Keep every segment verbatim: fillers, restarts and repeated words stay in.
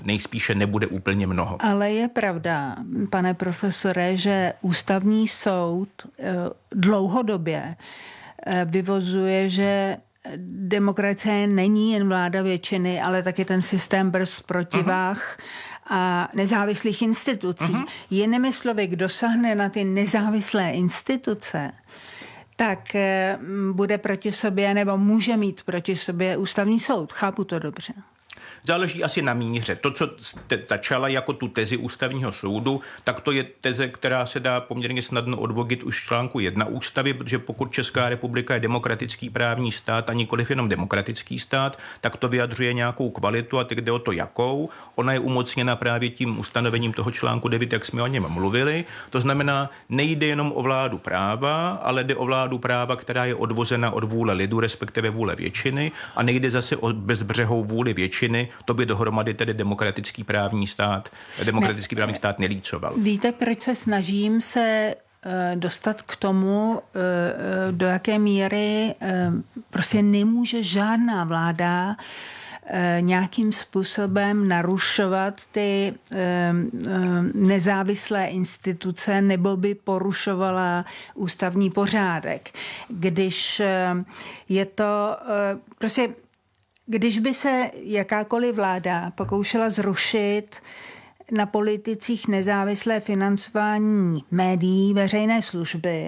nejspíše nebude úplně mnoho. Ale je pravda, pane profesore, že ústavní soud dlouhodobě vyvozuje, že demokracie není jen vláda většiny, ale taky ten systém brzd protivách uh-huh. a nezávislých institucí. Uh-huh. Jinými slovy, kdo sahne na ty nezávislé instituce, tak bude proti sobě nebo může mít proti sobě ústavní soud. Chápu to dobře. Záleží asi na míře. To, co začala jako tu tezi ústavního soudu, tak to je teze, která se dá poměrně snadno odvodit už v článku jedna ústavy, protože pokud Česká republika je demokratický právní stát a nikoliv jenom demokratický stát, tak to vyjadřuje nějakou kvalitu a teď jde o to jakou. Ona je umocněna právě tím ustanovením toho článku devět, jak jsme o něm mluvili. To znamená, nejde jenom o vládu práva, ale jde o vládu práva, která je odvozena od vůle lidu, respektive vůle většiny, a nejde zase o bezbřehou vůli většiny. To by dohromady tedy demokratický právní stát, demokratický ne, právní stát nelícoval. Víte, proč se snažím se uh, dostat k tomu, uh, do jaké míry uh, prostě nemůže žádná vláda uh, nějakým způsobem narušovat ty uh, uh, nezávislé instituce nebo by porušovala ústavní pořádek. Když uh, je to uh, prostě Když by se jakákoliv vláda pokoušela zrušit na politicích nezávislé financování médií, veřejné služby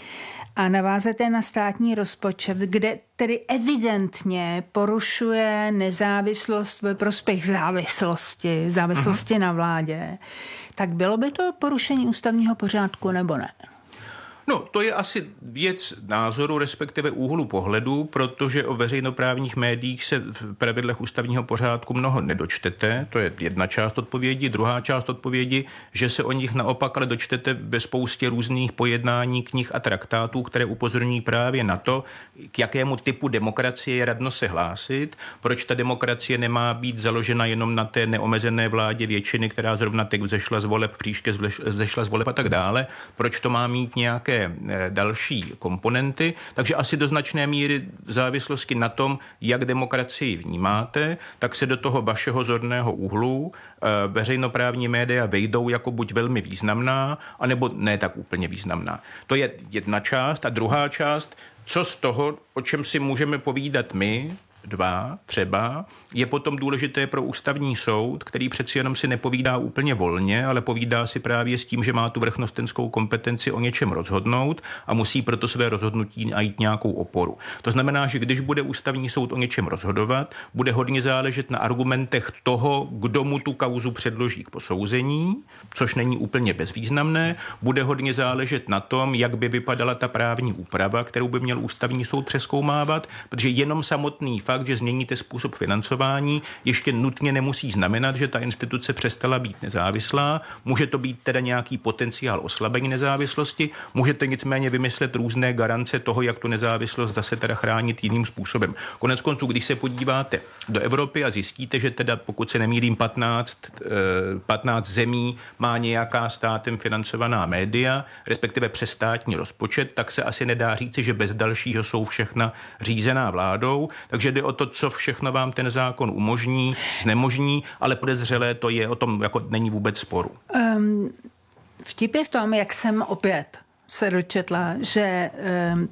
a navázat je na státní rozpočet, kde tedy evidentně porušuje nezávislost ve prospěch závislosti, závislosti uh-huh. na vládě, tak bylo by to porušení ústavního pořádku nebo ne? No, to je asi věc názoru, respektive úhlu pohledu, protože o veřejnoprávních médiích se v pravidlech ústavního pořádku mnoho nedočtete. To je jedna část odpovědi. Druhá část odpovědi, že se o nich naopak ale dočtete ve spoustě různých pojednání, knih a traktátů, které upozorňují právě na to, k jakému typu demokracie je radno se hlásit, proč ta demokracie nemá být založena jenom na té neomezené vládě většiny, která zrovna teď vzešla z voleb, příště vzešla z voleb a tak dále, proč to má mít nějaké další komponenty, takže asi do značné míry v závislosti na tom, jak demokracii vnímáte, tak se do toho vašeho zorného úhlu veřejnoprávní média vejdou jako buď velmi významná, anebo ne tak úplně významná. To je jedna část a druhá část, co z toho, o čem si můžeme povídat my, dva třeba, je potom důležité pro ústavní soud, který přeci jenom si nepovídá úplně volně, ale povídá si právě s tím, že má tu vrchnostenskou kompetenci o něčem rozhodnout a musí proto své rozhodnutí najít nějakou oporu. To znamená, že když bude ústavní soud o něčem rozhodovat, bude hodně záležet na argumentech toho, kdo mu tu kauzu předloží k posouzení, což není úplně bezvýznamné, bude hodně záležet na tom, jak by vypadala ta právní úprava, kterou by měl ústavní soud přezkoumávat, protože jenom samotný fakt, že změníte způsob financování, ještě nutně nemusí znamenat, že ta instituce přestala být nezávislá. Může to být teda nějaký potenciál oslabení nezávislosti, můžete nicméně vymyslet různé garance toho, jak tu nezávislost zase teda chránit jiným způsobem. Konec konců, když se podíváte do Evropy a zjistíte, že teda pokud se nemýlím patnáct, patnáct zemí má nějaká státem financovaná média, respektive přes státní rozpočet, tak se asi nedá říci, že bez dalšího jsou všechna řízená vládou, takže jde o to, co všechno vám ten zákon umožní, znemožní, ale podezřelé to je, o tom jako není vůbec sporu. Um, vtip je v tom, jak jsem opět se dočetla, že um,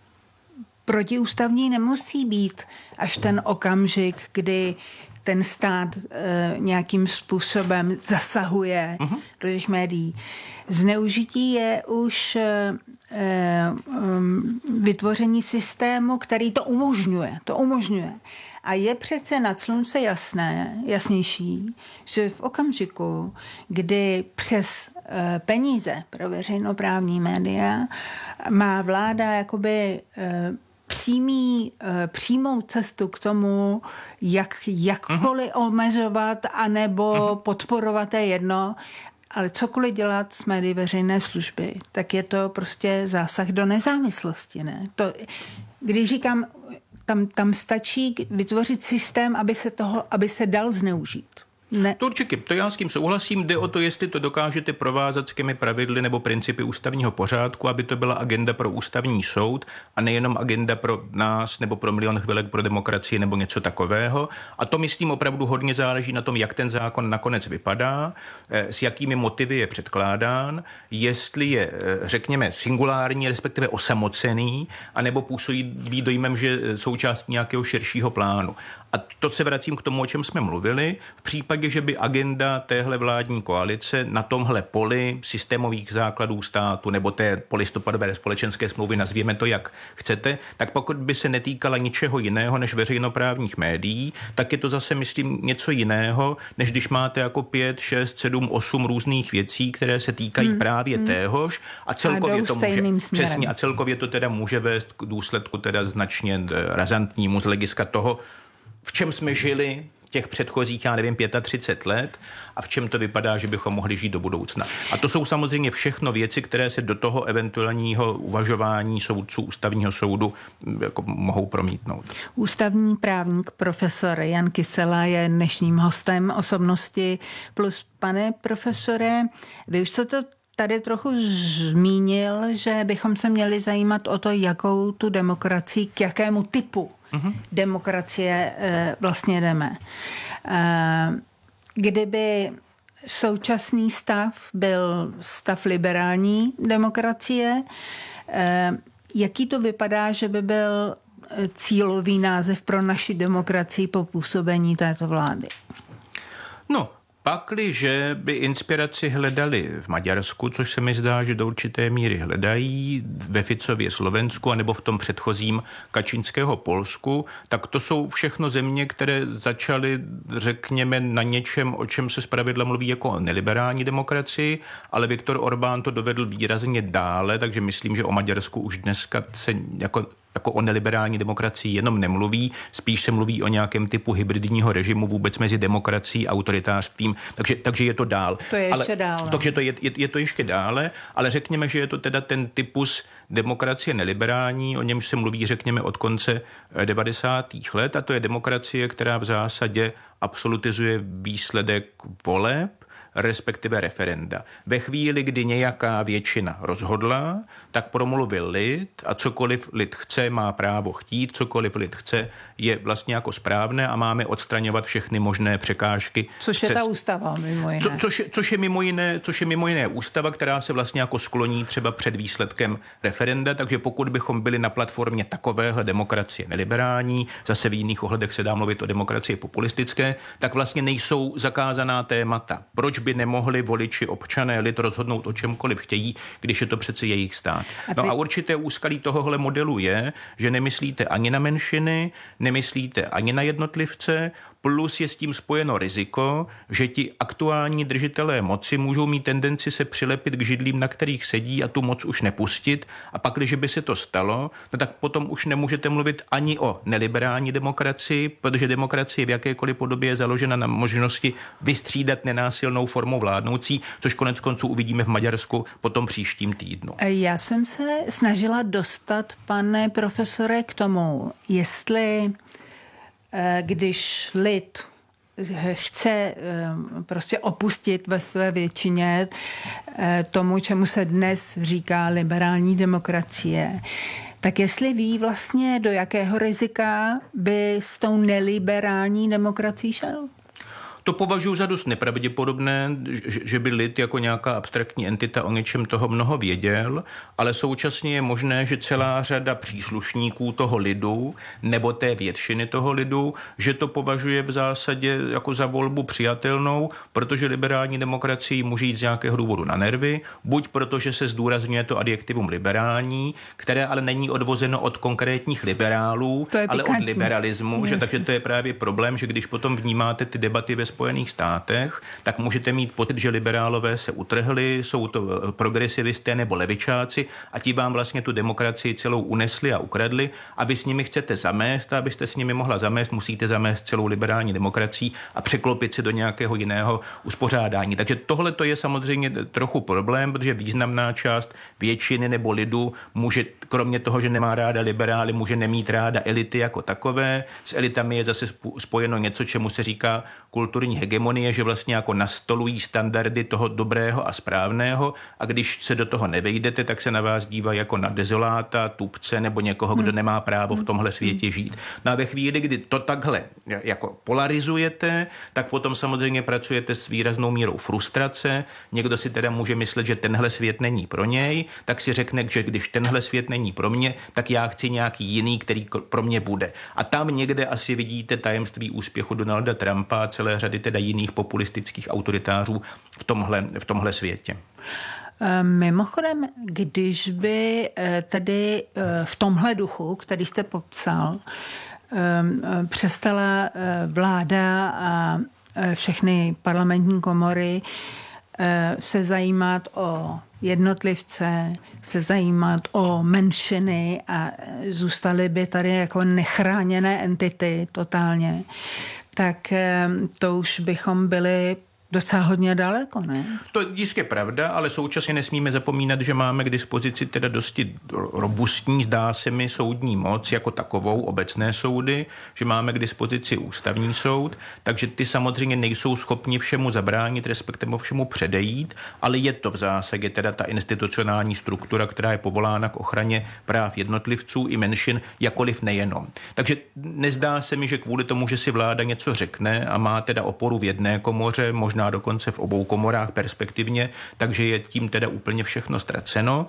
protiústavní nemusí být až ten okamžik, kdy ten stát uh, nějakým způsobem zasahuje uh-huh. do těch médií. Zneužití je už uh, um, vytvoření systému, který to umožňuje. To umožňuje. A je přece nad slunce jasné, jasnější, že v okamžiku, kdy přes uh, peníze pro veřejnoprávní média má vláda jakoby uh, přímý, přímou cestu k tomu, jak jakkoliv uh-huh. omezovat anebo uh-huh. podporovat, je jedno, ale cokoliv dělat s médií veřejné služby, tak je to prostě zásah do nezávislosti. Ne? To, když říkám, tam, tam stačí vytvořit systém, aby se, toho, aby se dal zneužít. Ne. To určitě, to já s tím souhlasím. Jde o to, jestli to dokážete provázat s těmi pravidly nebo principy ústavního pořádku, aby to byla agenda pro ústavní soud a nejenom agenda pro nás nebo pro milion chvilek pro demokracii nebo něco takového. A to, myslím, opravdu hodně záleží na tom, jak ten zákon nakonec vypadá, s jakými motivy je předkládán, jestli je, řekněme, singulární, respektive osamocený, anebo působí být dojmem, že součástí nějakého širšího plánu. A to se vracím k tomu, o čem jsme mluvili. V případě, že by agenda téhle vládní koalice na tomhle poli systémových základů státu nebo té polistopadové společenské smlouvy, nazvěme to jak chcete, tak pokud by se netýkala ničeho jiného než veřejnoprávních médií, tak je to zase, myslím, něco jiného, než když máte jako pět, šest, sedm, osm různých věcí, které se týkají hmm. právě hmm. téhož a celkově a to může, přesně, a celkově to teda může vést k důsledku teda značně razantnímu z hlediska toho, v čem jsme žili těch předchozích, já nevím, třicet pět let a v čem to vypadá, že bychom mohli žít do budoucna. A to jsou samozřejmě všechno věci, které se do toho eventuálního uvažování soudců ústavního soudu jako mohou promítnout. Ústavní právník profesor Jan Kysela je dnešním hostem Osobnosti plus. Pane profesore, vy už co to tady trochu zmínil, že bychom se měli zajímat o to, jakou tu demokracii, k jakému typu mm-hmm. demokracie e, vlastně jdeme. E, kdyby současný stav byl stav liberální demokracie, e, jaký to vypadá, že by byl cílový název pro naši demokracii po působení této vlády? No, pakliže by inspiraci hledali v Maďarsku, což se mi zdá, že do určité míry hledají, ve Ficově Slovensku anebo v tom předchozím Kačínského Polsku, tak to jsou všechno země, které začaly, řekněme, na něčem, o čem se zpravidla mluví jako o neliberální demokracii, ale Viktor Orbán to dovedl výrazně dále, takže myslím, že o Maďarsku už dneska se jako jako o neliberální demokracii jenom nemluví, spíš se mluví o nějakém typu hybridního režimu vůbec mezi demokracií a autoritářstvím, takže, takže je to dál. To je ještě dále. Takže to je, je, je to ještě dále, ale řekněme, že je to teda ten typus demokracie neliberální, o němž se mluví, řekněme, od konce devadesátých let a to je demokracie, která v zásadě absolutizuje výsledek voleb, respektive referenda. Ve chvíli, kdy nějaká většina rozhodla, tak promluvil lid a cokoliv lid chce, má právo chtít, cokoliv lid chce, je vlastně jako správné a máme odstraňovat všechny možné překážky. Což je ta ústava, mimo jiné. Co, což, což, je mimo jiné, což je mimo jiné ústava, která se vlastně jako skloní třeba před výsledkem referenda, takže pokud bychom byli na platformě takovéhle demokracie neliberální, zase v jiných ohledech se dá mluvit o demokracii populistické, tak vlastně nejsou zakázaná témata. Proč by nemohli voliči, občané, lid rozhodnout o čemkoliv chtějí, když je to přece jejich stát. A ty... No a určité úskalí tohohle modelu je, že nemyslíte ani na menšiny, nemyslíte ani na jednotlivce, plus je s tím spojeno riziko, že ti aktuální držitelé moci můžou mít tendenci se přilepit k židlím, na kterých sedí a tu moc už nepustit. A pak, když by se to stalo, no tak potom už nemůžete mluvit ani o neliberální demokracii, protože demokracie v jakékoliv podobě je založena na možnosti vystřídat nenásilnou formou vládnoucí, což konec konců uvidíme v Maďarsku po tom příštím týdnu. Já jsem se snažila dostat, pane profesore, k tomu, jestli když lid chce prostě opustit ve své většině tomu, čemu se dnes říká liberální demokracie, tak jestli ví vlastně, do jakého rizika by s tou neliberální demokracií šel? To považuji za dost nepravděpodobné, že by lid jako nějaká abstraktní entita o něčem toho mnoho věděl, ale současně je možné, že celá řada příslušníků toho lidu nebo té většiny toho lidu, že to považuje v zásadě jako za volbu přijatelnou, protože liberální demokracii může jít z nějakého důvodu na nervy, buď protože se zdůrazňuje to adjektivum liberální, které ale není odvozeno od konkrétních liberálů, ale od liberalismu, že, takže to je právě problém, že když potom vnímáte ty debaty ve Spojených státech, tak můžete mít pocit, že liberálové se utrhli, jsou to progresivisté nebo levičáci a ti vám vlastně tu demokracii celou unesli a ukradli a vy s nimi chcete zamést a abyste s nimi mohla zamést, musíte zamést celou liberální demokracii a překlopit se do nějakého jiného uspořádání. Takže tohle to je samozřejmě trochu problém, protože významná část většiny nebo lidu může, kromě toho, že nemá ráda liberály, může nemít ráda elity jako takové. S elitami je zase spojeno něco, čemu se říká kulturní kulturní hegemonie, že vlastně jako nastolují standardy toho dobrého a správného a když se do toho nevejdete, tak se na vás dívají jako na dezoláta, tupce nebo někoho, kdo nemá právo v tomhle světě žít. No a ve chvíli, kdy to takhle jako polarizujete, tak potom samozřejmě pracujete s výraznou mírou frustrace. Někdo si teda může myslet, že tenhle svět není pro něj, tak si řekne, že když tenhle svět není pro mě, tak já chci nějaký jiný, který pro mě bude. A tam někde asi vidíte tajemství úspěchu Donalda Trumpa a celé řady teda jiných populistických autoritářů v tomhle, v tomhle světě. Mimochodem, když by tedy v tomhle duchu, který jste popsal, přestala vláda a všechny parlamentní komory se zajímat o jednotlivce, se zajímat o menšiny a zůstaly by tady jako nechráněné entity totálně, tak to už bychom byli docela hodně daleko, ne? To jistě pravda, ale současně nesmíme zapomínat, že máme k dispozici teda dosti robustní, zdá se mi, soudní moc jako takovou, obecné soudy, že máme k dispozici ústavní soud, takže ty samozřejmě nejsou schopni všemu zabránit, respektive všemu předejít, ale je to v zásadě teda ta institucionální struktura, která je povolána k ochraně práv jednotlivců i menšin, jakoliv nejenom. Takže nezdá se mi, že kvůli tomu, že si vláda něco řekne a má teda oporu v jedné komoře, možná dokonce v obou komorách perspektivně, takže je tím teda úplně všechno ztraceno.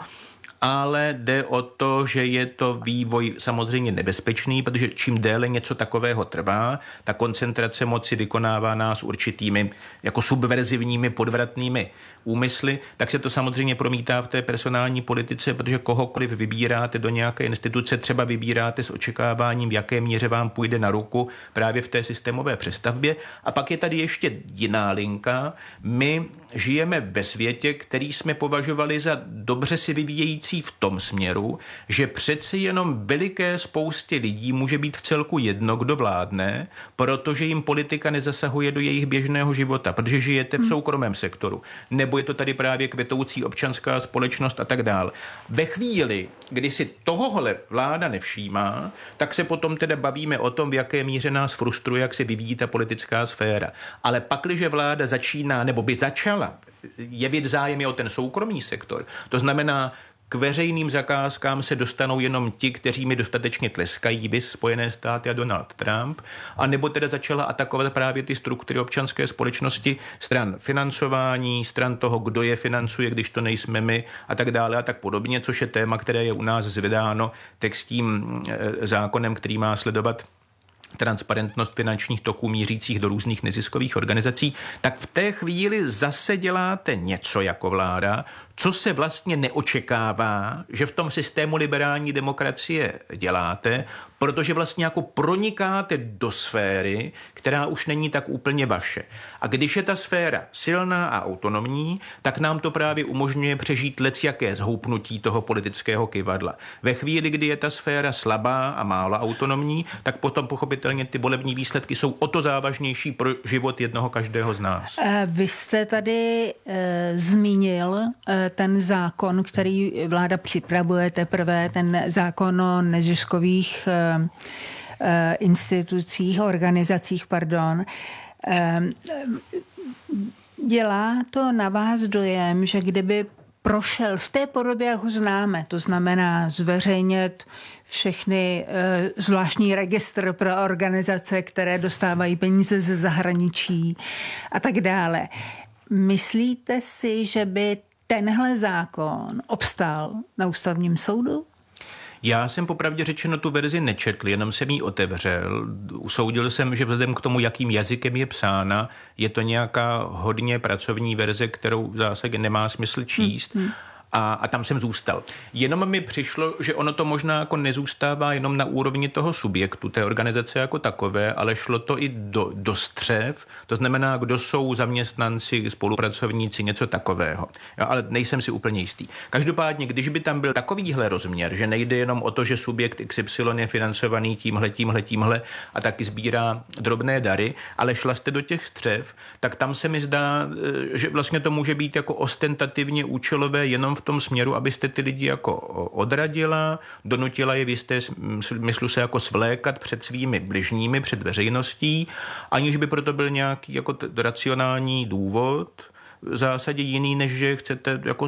Ale jde o to, že je to vývoj samozřejmě nebezpečný, protože čím déle něco takového trvá, ta koncentrace moci vykonává nás určitými jako subverzivními, podvratnými úmysly, tak se to samozřejmě promítá v té personální politice, protože kohokoliv vybíráte do nějaké instituce, třeba vybíráte s očekáváním, v jaké míře vám půjde na ruku právě v té systémové přestavbě. A pak je tady ještě jiná linka. My žijeme ve světě, který jsme považovali za dobře si vyvíjející v tom směru, že přeci jenom veliké spoustě lidí může být v celku jedno, kdo vládne, protože jim politika nezasahuje do jejich běžného života, protože žijete v soukromém sektoru, nebo je to tady právě kvetoucí občanská společnost a tak dál. Ve chvíli, kdy si tohohle vláda nevšímá, tak se potom teda bavíme o tom, v jaké míře nás frustruje, jak se vyvíjí ta politická sféra. Ale pakliže vláda začíná, nebo by začala jevit zájem o ten soukromý sektor, to znamená, k veřejným zakázkám se dostanou jenom ti, kteří mi dostatečně tleskají, viz Spojené státy a Donald Trump, a nebo teda začala atakovat právě ty struktury občanské společnosti, stran financování, stran toho, kdo je financuje, když to nejsme my a tak dále a tak podobně, což je téma, které je u nás zvedáno textím zákonem, který má sledovat transparentnost finančních toků mířících do různých neziskových organizací, tak v té chvíli zase děláte něco jako vláda, co se vlastně neočekává, že v tom systému liberální demokracie děláte, protože vlastně jako pronikáte do sféry, která už není tak úplně vaše. A když je ta sféra silná a autonomní, tak nám to právě umožňuje přežít lecjaké zhoupnutí toho politického kyvadla. Ve chvíli, kdy je ta sféra slabá a málo autonomní, tak potom pochopitelně ty volební výsledky jsou o to závažnější pro život jednoho každého z nás. Vy jste tady e, zmínil e, ten zákon, který vláda připravuje teprve, ten zákon o neziskových e, e, institucích, organizacích, pardon. E, dělá to na vás dojem, že kdyby prošel v té podobě, jak ho známe, to znamená zveřejnit všechny e, zvláštní registr pro organizace, které dostávají peníze ze zahraničí a tak dále. Myslíte si, že by tenhle zákon obstál na ústavním soudu? Já jsem popravdě řečeno tu verzi nečetl, jenom jsem ji otevřel. Usoudil jsem, že vzhledem k tomu, jakým jazykem je psána, je to nějaká hodně pracovní verze, kterou v zásadě nemá smysl číst. Hmm. A, a tam jsem zůstal. Jenom mi přišlo, že ono to možná jako nezůstává jenom na úrovni toho subjektu, té organizace jako takové, ale šlo to i do, do střev, to znamená, kdo jsou zaměstnanci, spolupracovníci, něco takového. Jo, ale nejsem si úplně jistý. Každopádně, když by tam byl takovýhle rozměr, že nejde jenom o to, že subjekt X Y je financovaný tímhle, tímhle, tímhle a taky sbírá drobné dary, ale šla jste do těch střev, tak tam se mi zdá, že vlastně to může být jako ostentativně účelové jenom v v tom směru, abyste ty lidi jako odradila, donutila je v jisté smyslu se jako svlékat před svými bližními, před veřejností, aniž by proto byl nějaký jako racionální důvod, v zásadě jiný, než že chcete jako,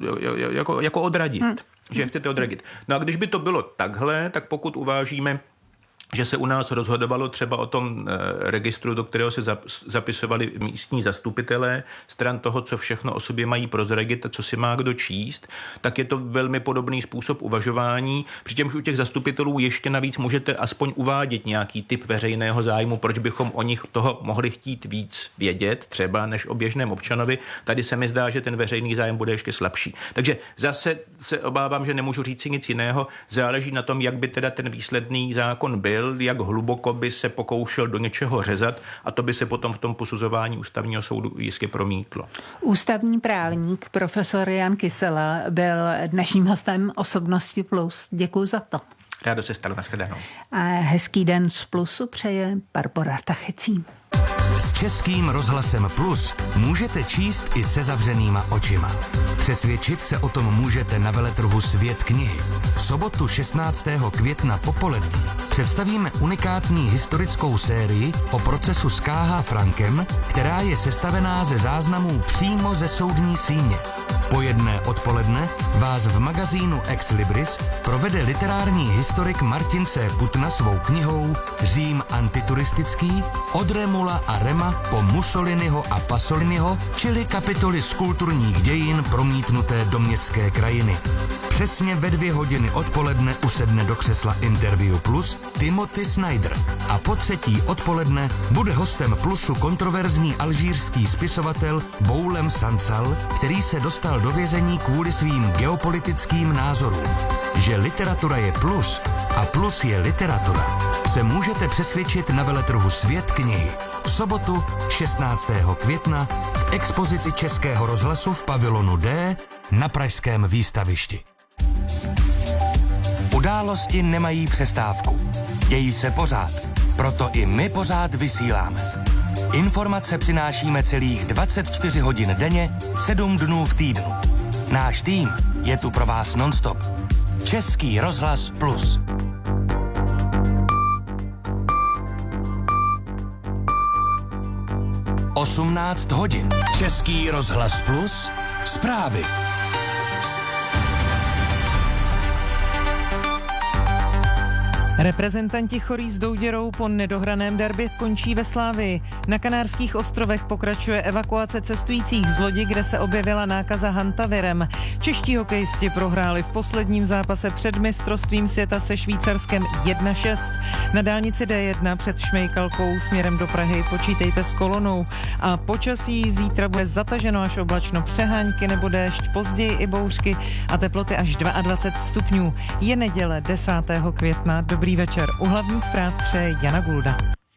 jako, jako odradit. Hmm. Že chcete odradit. No a když by to bylo takhle, tak pokud uvážíme, že se u nás rozhodovalo třeba o tom e, registru, do kterého se zapisovali místní zastupitelé, stran toho, co všechno o sobě mají prozradit a co si má kdo číst, tak je to velmi podobný způsob uvažování, přičemž u těch zastupitelů ještě navíc můžete aspoň uvádět nějaký typ veřejného zájmu, proč bychom o nich toho mohli chtít víc vědět, třeba než o běžném občanovi. Tady se mi zdá, že ten veřejný zájem bude ještě slabší. Takže zase se obávám, že nemůžu říct si nic jiného, záleží na tom, jak by teda ten výsledný zákon byl, jak hluboko by se pokoušel do něčeho řezat a to by se potom v tom posuzování ústavního soudu jistě promítlo. Ústavní právník profesor Jan Kysela byl dnešním hostem Osobnosti Plus. Děkuji za to. Rádo se stalo, nashledanou. A hezký den z Plusu přeje Barbora Tachecí. S Českým rozhlasem Plus můžete číst i se zavřenýma očima. Přesvědčit se o tom můžete na veletrhu Svět knihy. V sobotu šestnáctého května popolední představíme unikátní historickou sérii o procesu s K H Frankem, která je sestavená ze záznamů přímo ze soudní síně. Po jedné odpoledne vás v magazínu Ex Libris provede literární historik Martin C. Putna svou knihou Řím antituristický od Remula a Rema po Mussoliniho a Pasoliniho, čili kapitoly z kulturních dějin promítnuté do městské krajiny. Přesně ve dvě hodiny odpoledne usedne do křesla Interview Plus Timothy Snyder a po třetí odpoledne bude hostem Plusu kontroverzní alžírský spisovatel Boulem Sansal, který se dostal do vězení kvůli svým geopolitickým názorům. Že literatura je plus a plus je literatura, se můžete přesvědčit na veletrhu Svět knihy. V sobotu šestnáctého května v expozici Českého rozhlasu v pavilonu D na pražském výstavišti. Události nemají přestávku. Dějí se pořád, proto i my pořád vysíláme. Informace přinášíme celých dvacet čtyři hodin denně, sedm dnů v týdnu. Náš tým je tu pro vás nonstop. Český rozhlas Plus. osmnáct hodin. Český rozhlas Plus. Zprávy. Reprezentanti Chorí s douděrou po nedohraném derby končí ve Slavii. Na Kanárských ostrovech pokračuje evakuace cestujících z lodi, kde se objevila nákaza hantavirem. Čeští hokejisti prohráli v posledním zápase před mistrovstvím světa se Švýcarskem jedna šest. Na dálnici D jedna před Šmejkalkou směrem do Prahy počítejte s kolonou. A počasí zítra bude zataženo až oblačno, přehánky nebo déšť, později i bouřky a teploty až dvacet dva stupňů. Je neděle desátého května. Dobrý večer. U hlavních zpráv přeje Jana Gulda.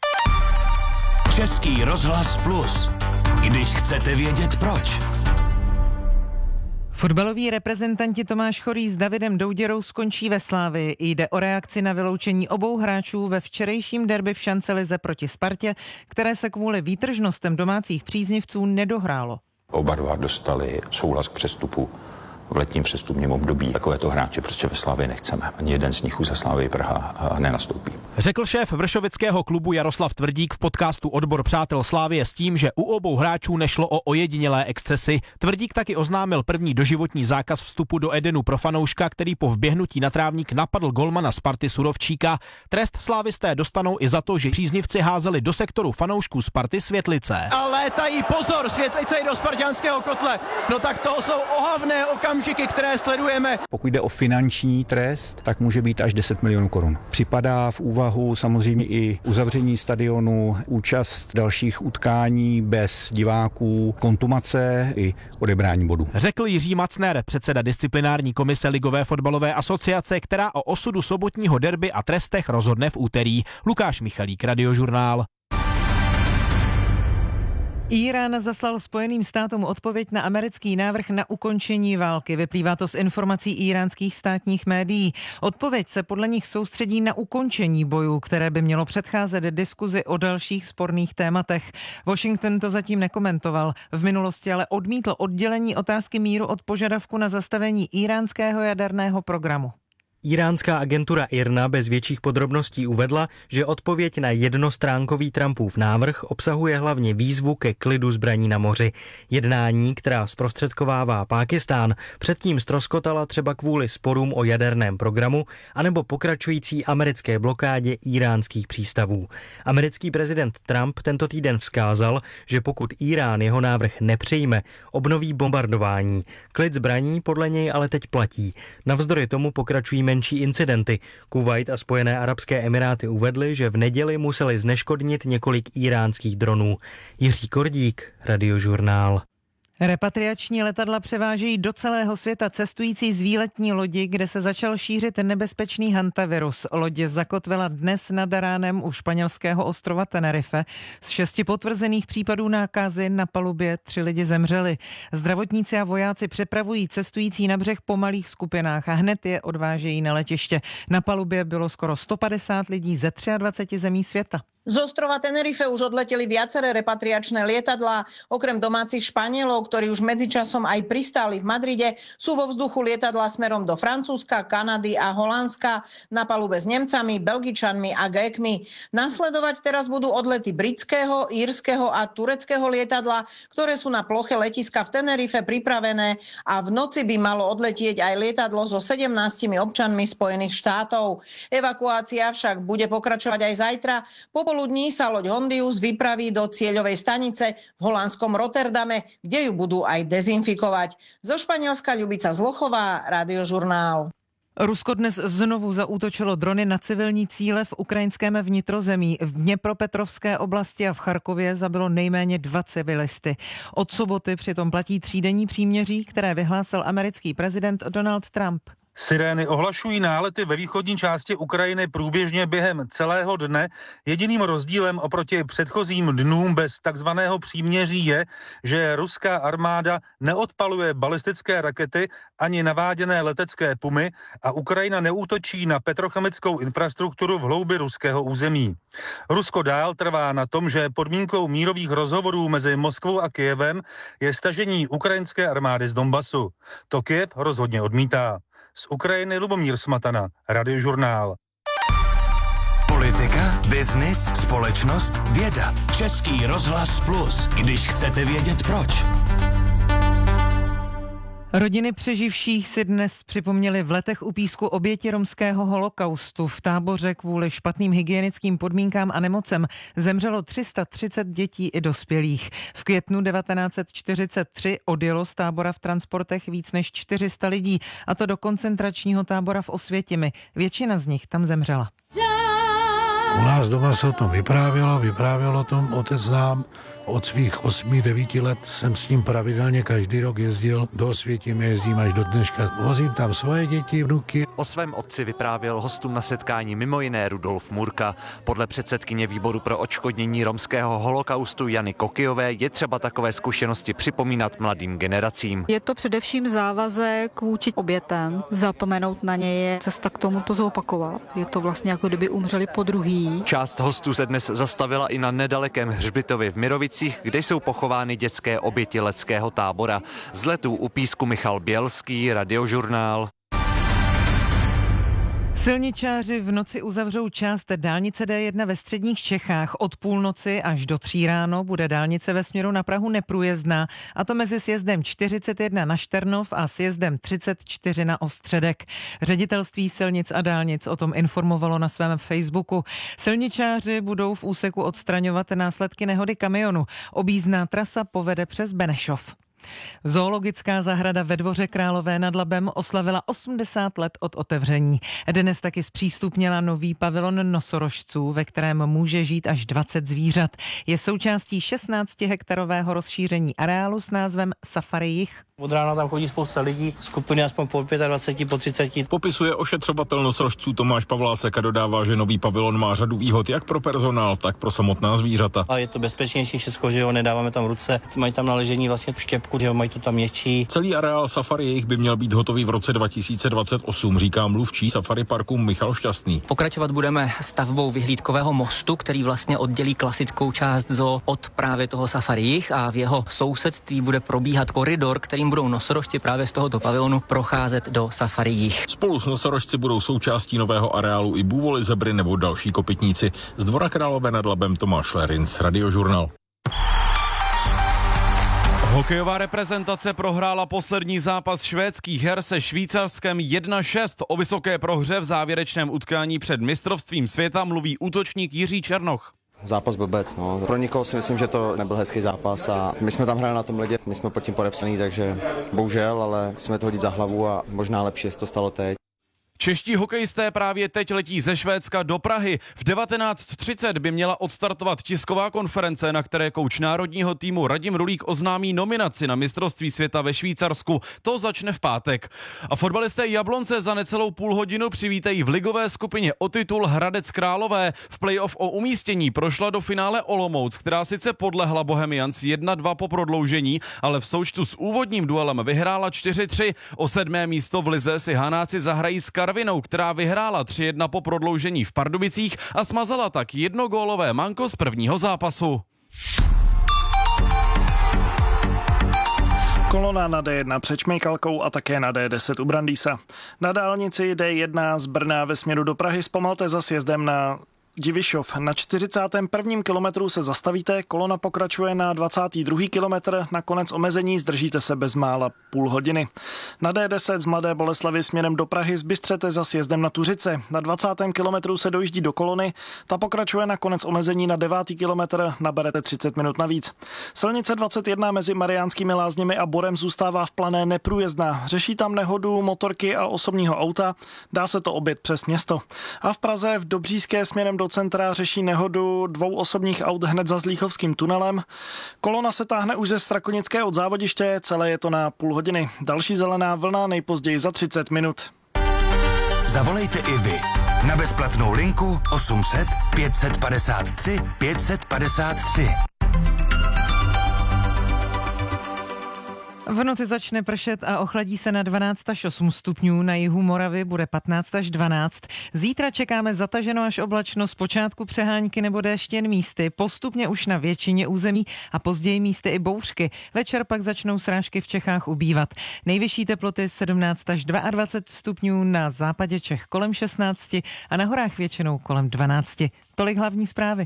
Český rozhlas Plus. Když chcete vědět proč. Fotbaloví reprezentanti Tomáš Chorý s Davidem Douděrou skončí ve Slavii. Jde o reakci na vyloučení obou hráčů ve včerejším derby v Šancelize proti Spartě, které se kvůli výtržnostem domácích příznivců nedohrálo. Oba dva dostali souhlas k přestupu v letním přestupním období. Takovéto hráče prostě ve Slavii nechceme. Ani jeden z nich už za Slavii Praha nenastoupí. Řekl šéf vršovického klubu Jaroslav Tvrdík v podcastu Odbor přátel Slavie s tím, že u obou hráčů nešlo o ojedinělé excesy. Tvrdík taky oznámil první doživotní zákaz vstupu do Edenu pro fanouška, který po vběhnutí na trávník napadl golmana Sparty Surovčíka. Trest slávisté dostanou i za to, že příznivci házeli do sektoru fanoušků Sparty světlice. A létají, pozor, světlice i do spartanského kotle. No tak to jsou ohavné okamžiky, které sledujeme. Pokud jde o finanční trest, tak může být až deset milionů korun. Připadá v úvahu samozřejmě i uzavření stadionu, účast dalších utkání bez diváků, kontumace i odebrání bodů. Řekl Jiří Macner, předseda disciplinární komise Ligové fotbalové asociace, která o osudu sobotního derby a trestech rozhodne v úterý. Lukáš Michalík, Radiožurnál. Írán zaslal Spojeným státům odpověď na americký návrh na ukončení války. Vyplývá to z informací íránských státních médií. Odpověď se podle nich soustředí na ukončení bojů, které by mělo předcházet diskuzi o dalších sporných tématech. Washington to zatím nekomentoval. V minulosti ale odmítl oddělení otázky míru od požadavku na zastavení íránského jaderného programu. Íránská agentura I R N A bez větších podrobností uvedla, že odpověď na jednostránkový Trumpův návrh obsahuje hlavně výzvu ke klidu zbraní na moři. Jednání, která zprostředkovává Pákistán, předtím ztroskotala třeba kvůli sporům o jaderném programu anebo pokračující americké blokádě íránských přístavů. Americký prezident Trump tento týden vzkázal, že pokud Írán jeho návrh nepřijme, obnoví bombardování. Klid zbraní podle něj ale teď platí. Navzdory tomu pokračují menší incidenty. Kuvajt a Spojené arabské emiráty uvedly, že v neděli museli zneškodnit několik íránských dronů. Jiří Kordík, Radiožurnál. Repatriační letadla převážejí do celého světa cestující z výletní lodi, kde se začal šířit nebezpečný hantavirus. Lodě zakotvila dnes nad ránem u španělského ostrova Tenerife. Z šesti potvrzených případů nákazy na palubě tři lidi zemřeli. Zdravotníci a vojáci přepravují cestující na břeh po malých skupinách a hned je odvážejí na letiště. Na palubě bylo skoro sto padesát lidí ze dvaceti třech zemí světa. Z ostrova Tenerife už odleteli viaceré repatriačné lietadlá. Okrem domácich Španielov, ktorí už medzičasom aj pristáli v Madride, sú vo vzduchu lietadlá smerom do Francúzska, Kanady a Holandska, na palube s Nemcami, Belgičanmi a Grékmi. Nasledovať teraz budú odlety britského, írskeho a tureckého lietadla, ktoré sú na ploche letiska v Tenerife pripravené, a v noci by malo odletieť aj lietadlo so sedemnástimi občanmi Spojených štátov. Evakuácia však bude pokračovať aj zajtra. Po popoludní sa loď Hondius vypraví do cieľovej stanice v holandskom Rotterdame, kde ju budú aj dezinfikovať. Zo Španielska Ľubica Zlochová, Radiožurnál. Rusko dnes znovu zaútočilo drony na civilní cíle v ukrajinském vnitrozemí. V Dněpropetrovské oblasti a v Charkově zabilo nejméně dva civilisty. Od soboty přitom platí třídenní příměří, které vyhlásil americký prezident Donald Trump. Sirény ohlašují nálety ve východní části Ukrajiny průběžně během celého dne. Jediným rozdílem oproti předchozím dnům bez takzvaného příměří je, že ruská armáda neodpaluje balistické rakety ani naváděné letecké pumy a Ukrajina neútočí na petrochemickou infrastrukturu v hloubi ruského území. Rusko dál trvá na tom, že podmínkou mírových rozhovorů mezi Moskvou a Kyjevem je stažení ukrajinské armády z Donbasu. To Kyjev rozhodně odmítá. Z Ukrajiny Lubomír Smatana, Radiožurnál. Politika, biznis, společnost, věda. Český rozhlas Plus, když chcete vědět proč. Rodiny přeživších si dnes připomněly v Letech u Písku oběti romského holokaustu. V táboře kvůli špatným hygienickým podmínkám a nemocem zemřelo tři sta třicet dětí i dospělých. V květnu devatenáct set čtyřicet tři odjelo z tábora v transportech víc než čtyři sta lidí, a to do koncentračního tábora v Osvětimi. Většina z nich tam zemřela. U nás doma se o tom vyprávělo, vyprávělo o tom otec nám. Od svých osmi, devíti let jsem s ním pravidelně každý rok jezdil do Osvětimi, jezdím až do dneška. Vozím tam svoje děti, vnuky. O svém otci vyprávěl hostům na setkání mimo jiné Rudolf Murka. Podle předsedkyně výboru pro odškodnění romského holokaustu Jany Kokyjové je třeba takové zkušenosti připomínat mladým generacím. Je to především závazek vůči obětem. Zapomenout na ně je cesta k tomu to zopakovat. Je to vlastně jako kdyby umřeli po druhý. Část hostů se dnes zastavila i na nedalekém hřbitově v Mirovicích, kde jsou pochovány dětské oběti leteckého tábora. Z Letů u Písku Michal Bělský, Radiožurnál. Silničáři v noci uzavřou část dálnice D jedna ve středních Čechách. Od půlnoci až do tří ráno bude dálnice ve směru na Prahu neprůjezdná, a to mezi sjezdem čtyřicet jedna na Šternov a sjezdem třicet čtyři na Ostředek. Ředitelství silnic a dálnic o tom informovalo na svém Facebooku. Silničáři budou v úseku odstraňovat následky nehody kamionu. Objízdná trasa povede přes Benešov. Zoologická zahrada ve Dvoře Králové nad Labem oslavila osmdesát let od otevření. Dnes taky zpřístupnila nový pavilon nosorožců, ve kterém může žít až dvacet zvířat. Je součástí šestnáctihektarového rozšíření areálu s názvem Safari Jih. Od rána tam chodí spousta lidí, skupiny aspoň po dvacet pět, po třicet. Popisuje ošetřovatel nosorožců Tomáš Pavlásek a dodává, že nový pavilon má řadu výhod jak pro personál, tak pro samotná zvířata. A je to bezpečnější všechno, že jo, nedáváme tam ruce, mají tam na ležení vlastně tu štěpku, že jo, mají to tam měkčí. Celý areál Safari Jih by měl být hotový v roce dva tisíce dvacet osm, říká mluvčí Safari parku Michal Šťastný. Pokračovat budeme stavbou vyhlídkového mostu, který vlastně oddělí klasickou část zoo od právě toho Safari Jih a v jeho sousedství bude probíhat koridor, kterým budou nosorožci právě z tohoto pavilonu procházet do Safari Jih. Spolu s nosorožci budou součástí nového areálu i bůvoly, zebry nebo další kopytníci. Z Dvora Králové nad Labem Tomáš Lerinc, Radiožurnal. Hokejová reprezentace prohrála poslední zápas švédských her se Švýcarskem jedna šest. O vysoké prohře v závěrečném utkání před mistrovstvím světa mluví útočník Jiří Černoch. Zápas blbec, no. Pro nikoho si myslím, že to nebyl hezký zápas a my jsme tam hráli na tom ledě, my jsme pod tím podepsaný, takže bohužel, ale musíme to hodit za hlavu a možná lepší, jestli to stalo teď. Čeští hokejisté právě teď letí ze Švédska do Prahy. V devatenáct třicet by měla odstartovat tisková konference, na které kouč národního týmu Radim Rulík oznámí nominaci na mistrovství světa ve Švýcarsku. To začne v pátek. A fotbalisté Jablonce za necelou půl hodinu přivítají v ligové skupině o titul Hradec Králové. V playoff o umístění prošla do finále Olomouc, která sice podlehla Bohemians jedna dva po prodloužení, ale v součtu s úvodním duelem vyhrála čtyři tři. O sedmé místo v lize si Hanáci zahrají s Karvinou, která vyhrála tři jedna po prodloužení v Pardubicích a smazala tak jednogólové manko z prvního zápasu. Kolona na D jedna před Šmejkalkou a také na D deset u Brandýsa. Na dálnici D jedna z Brna ve směru do Prahy zpomalte za sjezdem na Divišov. Na čtyřicátém prvním kilometru se zastavíte, kolona pokračuje na dvacátý druhý kilometr, na konec omezení zdržíte se bezmála půl hodiny. Na D deset z Mladé Boleslavi směrem do Prahy zbystřete za sjezdem na Tuřice. Na dvacátém kilometru se dojíždí do kolony, ta pokračuje na konec omezení na devátý kilometr, naberete třicet minut navíc. Silnice dvacet jedna mezi Mariánskými Lázněmi a Borem zůstává v Plané neprůjezdná. Řeší tam nehodu motorky a osobního auta, dá se to objet přes město. A v Praze v Dobříské směrem do centra řeší nehodu dvou osobních aut hned za Zlíchovským tunelem. Kolona se táhne už ze Strakonické od závodiště, celé je to na půl hodiny. Další zelená vlna nejpozději za třicet minut. Zavolejte i vy na bezplatnou linku osm set pět set padesát tři pět set padesát tři. V noci začne pršet a ochladí se na dvanáct až osm stupňů, na jihu Moravy bude patnáct až dvanáct. Zítra čekáme zataženo až oblačno, zpočátku přehánky nebo déšť jen místy, postupně už na většině území a později místy i bouřky. Večer pak začnou srážky v Čechách ubývat. Nejvyšší teploty sedmnáct až dvacet dva stupňů, na západě Čech kolem šestnáct a na horách většinou kolem dvanáct. Tolik hlavní zprávy.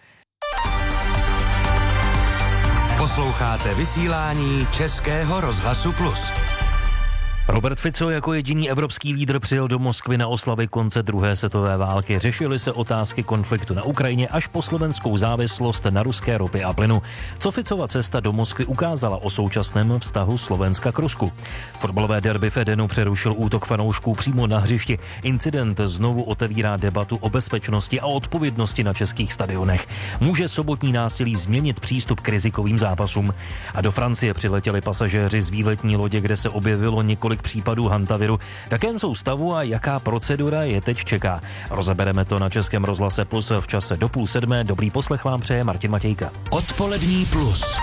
Posloucháte vysílání Českého rozhlasu Plus. Robert Fico jako jediný evropský lídr přijel do Moskvy na oslavy konce druhé světové války. Řešily se otázky konfliktu na Ukrajině až po slovenskou závislost na ruské ropě a plynu. Co Ficova cesta do Moskvy ukázala o současném vztahu Slovenska k Rusku? Fotbalové derby v Edenu přerušil útok fanoušků přímo na hřišti. Incident znovu otevírá debatu o bezpečnosti a odpovědnosti na českých stadionech. Může sobotní násilí změnit přístup k rizikovým zápasům? A do Francie přiletěli pasažéři z výletní lodě, kde se objevilo několik případů hantaviru. V jakém jsou stavu a jaká procedura je teď čeká? Rozebereme to na Českém rozhlase Plus v čase do půl sedmé. Dobrý poslech vám přeje Martin Matějka. Odpolední Plus.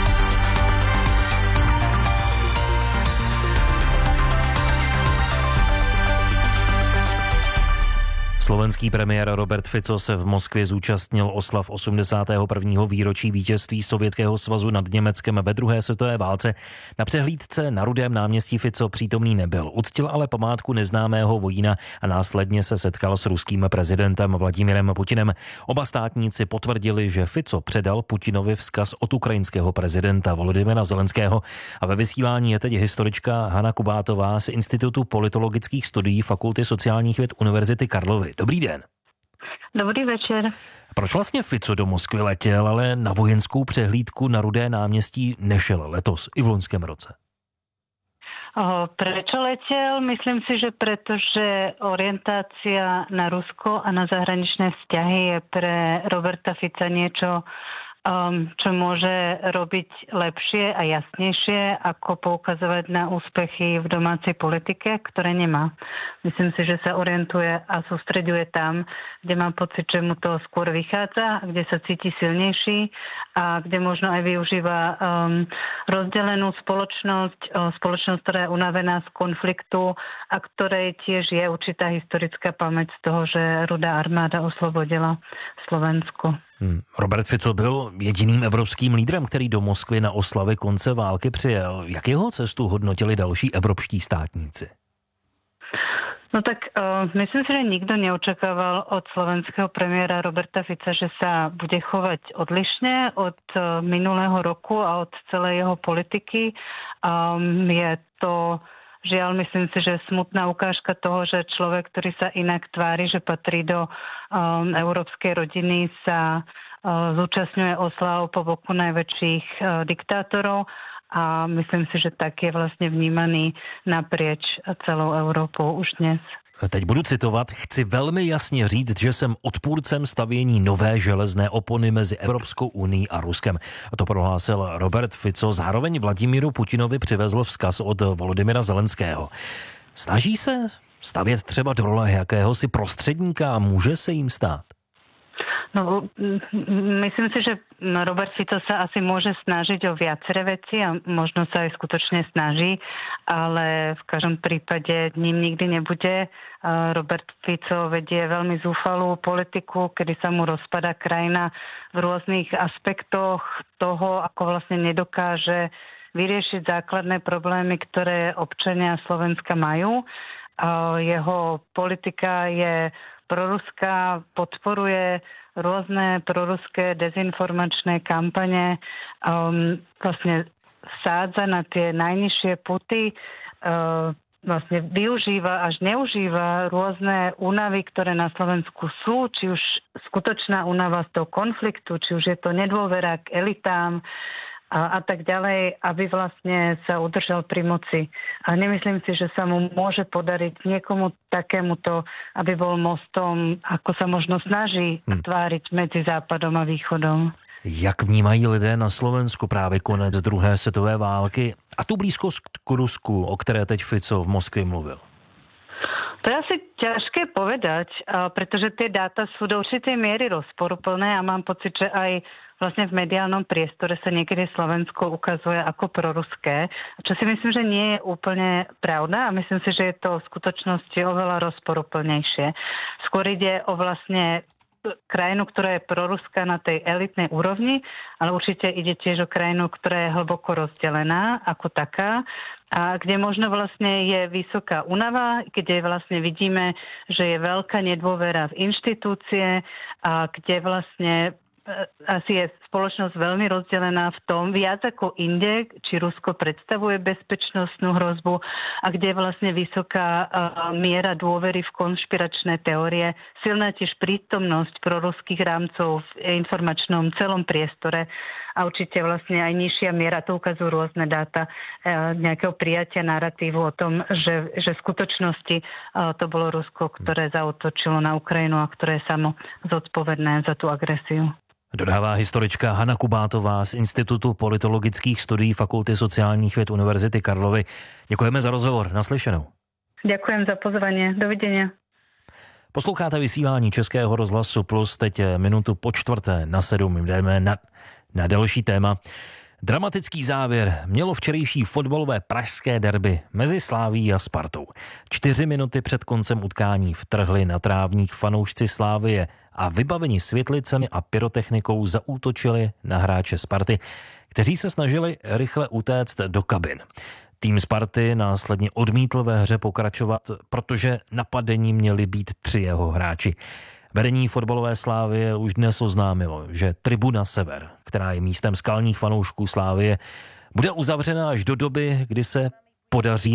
Slovenský premiér Robert Fico se v Moskvě zúčastnil oslav osmdesátého prvního výročí vítězství Sovětského svazu nad Německem ve druhé světové válce. Na přehlídce na Rudém náměstí Fico přítomný nebyl. Uctil ale památku neznámého vojína a následně se setkal s ruským prezidentem Vladimirem Putinem. Oba státníci potvrdili, že Fico předal Putinovi vzkaz od ukrajinského prezidenta Volodymyra Zelenského. A ve vysílání je teď historička Hana Kubátová z Institutu politologických studií Fakulty sociálních věd Univerzity Karlovy. Dobrý den. Dobrý večer. Proč vlastně Fico do Moskvy letěl, ale na vojenskou přehlídku na Rudé náměstí nešel letos i v loňském roce? Prečo letel? Myslím si, že pretože orientácia na Rusko a na zahraničné vzťahy je pre Roberta Fica niečo, um, čo môže robiť lepšie a jasnejšie, ako poukazovať na úspechy v domácej politike, ktoré nemá. Myslím si, že sa orientuje a sústreďuje tam, kde má pocit, že mu to skôr vychádza, kde sa cíti silnejší a kde možno aj využíva um, rozdelenú spoločnosť, um, spoločnosť, ktorá je unavená z konfliktu a ktorej tiež je určitá historická pamäť z toho, že Rudá armáda oslobodila Slovensko. Hmm. Robert Fico byl jediným evropským lídrem, který do Moskvy na oslavy konce války přijel. Jak jeho cestu hodnotili další evropští státníci? No tak uh, myslím si, že nikto neočakával od slovenského premiéra Roberta Fica, že sa bude chovať odlišne od uh, minulého roku a od celej jeho politiky. Um, je to, žiaľ, myslím si, že smutná ukážka toho, že človek, ktorý sa inak tvári, že patrí do um, európskej rodiny, sa uh, zúčastňuje oslav po boku najväčších uh, diktátorov. A myslím si, že tak je vlastně vnímaný naprieč celou Evropou už dnes. Teď budu citovat. Chci velmi jasně říct, že jsem odpůrcem stavění nové železné opony mezi Evropskou unií a Ruskem. A to prohlásil Robert Fico. Zároveň Vladimíru Putinovi přivezl vzkaz od Volodymyra Zelenského. Snaží se stavět třeba do role jakéhosi prostředníka a může se jim stát? No, myslím si, že Robert Fico sa asi môže snažiť o viaceré veci a možno sa aj skutočne snaží, ale v každom prípade ním nikdy nebude. Robert Fico vedie veľmi zúfalú politiku, kedy sa mu rozpadá krajina v rôznych aspektoch toho, ako vlastne nedokáže vyriešiť základné problémy, ktoré občania Slovenska majú. Jeho politika je proruská, podporuje rôzne proruské dezinformačné kampane, um, vlastne sádza na tie najnižšie puty, uh, vlastne využíva až neužíva rôzne únavy, ktoré na Slovensku sú, či už skutočná únava z toho konfliktu, či už je to nedôvera k elitám, a, a tak ďalej, aby vlastne sa udržal pri moci. A nemyslím si, že sa mu môže podariť niekomu takémuto, aby bol mostom, ako sa možno snaží hmm. tváriť medzi Západom a Východom. Jak vnímají lidé na Slovensku právě konec druhé světové války a tu blízkost k Rusku, o které teď Fico v Moskvě mluvil? To je asi ťažké povedať, pretože tie dáta sú do určitej miery rozporuplné a mám pocit, že aj vlastne v mediálnom priestore sa niekedy Slovensko ukazuje ako proruské, čo si myslím, že nie je úplne pravda a myslím si, že je to v skutočnosti oveľa rozporuplnejšie. Skôr ide o vlastne krajinu, ktorá je proruská na tej elitnej úrovni, ale určite ide tiež o krajinu, ktorá je hlboko rozdelená ako taká a kde možno vlastne je vysoká únava, kde vlastne vidíme, že je veľká nedôvera v inštitúcie a kde vlastne asi je spoločnosť veľmi rozdelená v tom, viac ako inde, či Rusko predstavuje bezpečnostnú hrozbu a kde je vlastne vysoká uh, miera dôvery v konšpiračné teórie, silná tiež prítomnosť proruských rámcov v informačnom celom priestore a určite vlastne aj nižšia miera, to ukazujú rôzne dáta, uh, nejakého prijatia narratívu o tom, že, že v skutočnosti uh, to bolo Rusko, ktoré zaútočilo na Ukrajinu a ktoré je samo zodpovedné za tú agresiu. Dodává historička Hana Kubátová z Institutu politologických studií Fakulty sociálních věd Univerzity Karlovy. Děkujeme za rozhovor. Naslyšenou. Ďakujem za pozvanie. Dovidenia. Posloucháte vysílání Českého rozhlasu Plus, teď minutu po čtvrté na sedm. Jdeme na, na další téma. Dramatický závěr mělo včerejší fotbalové pražské derby mezi Slávií a Spartou. Čtyři minuty před koncem utkání vtrhli na trávník fanoušci Slávie a vybaveni světlicemi a pyrotechnikou zaútočili na hráče Sparty, kteří se snažili rychle utéct do kabin. Tým Sparty následně odmítl ve hře pokračovat, protože napadení měli být tři jeho hráči. Vedení fotbalové Slávie už dnes oznámilo, že tribuna Sever, která je místem skalních fanoušků Slávie, bude uzavřena až do doby, kdy se podaří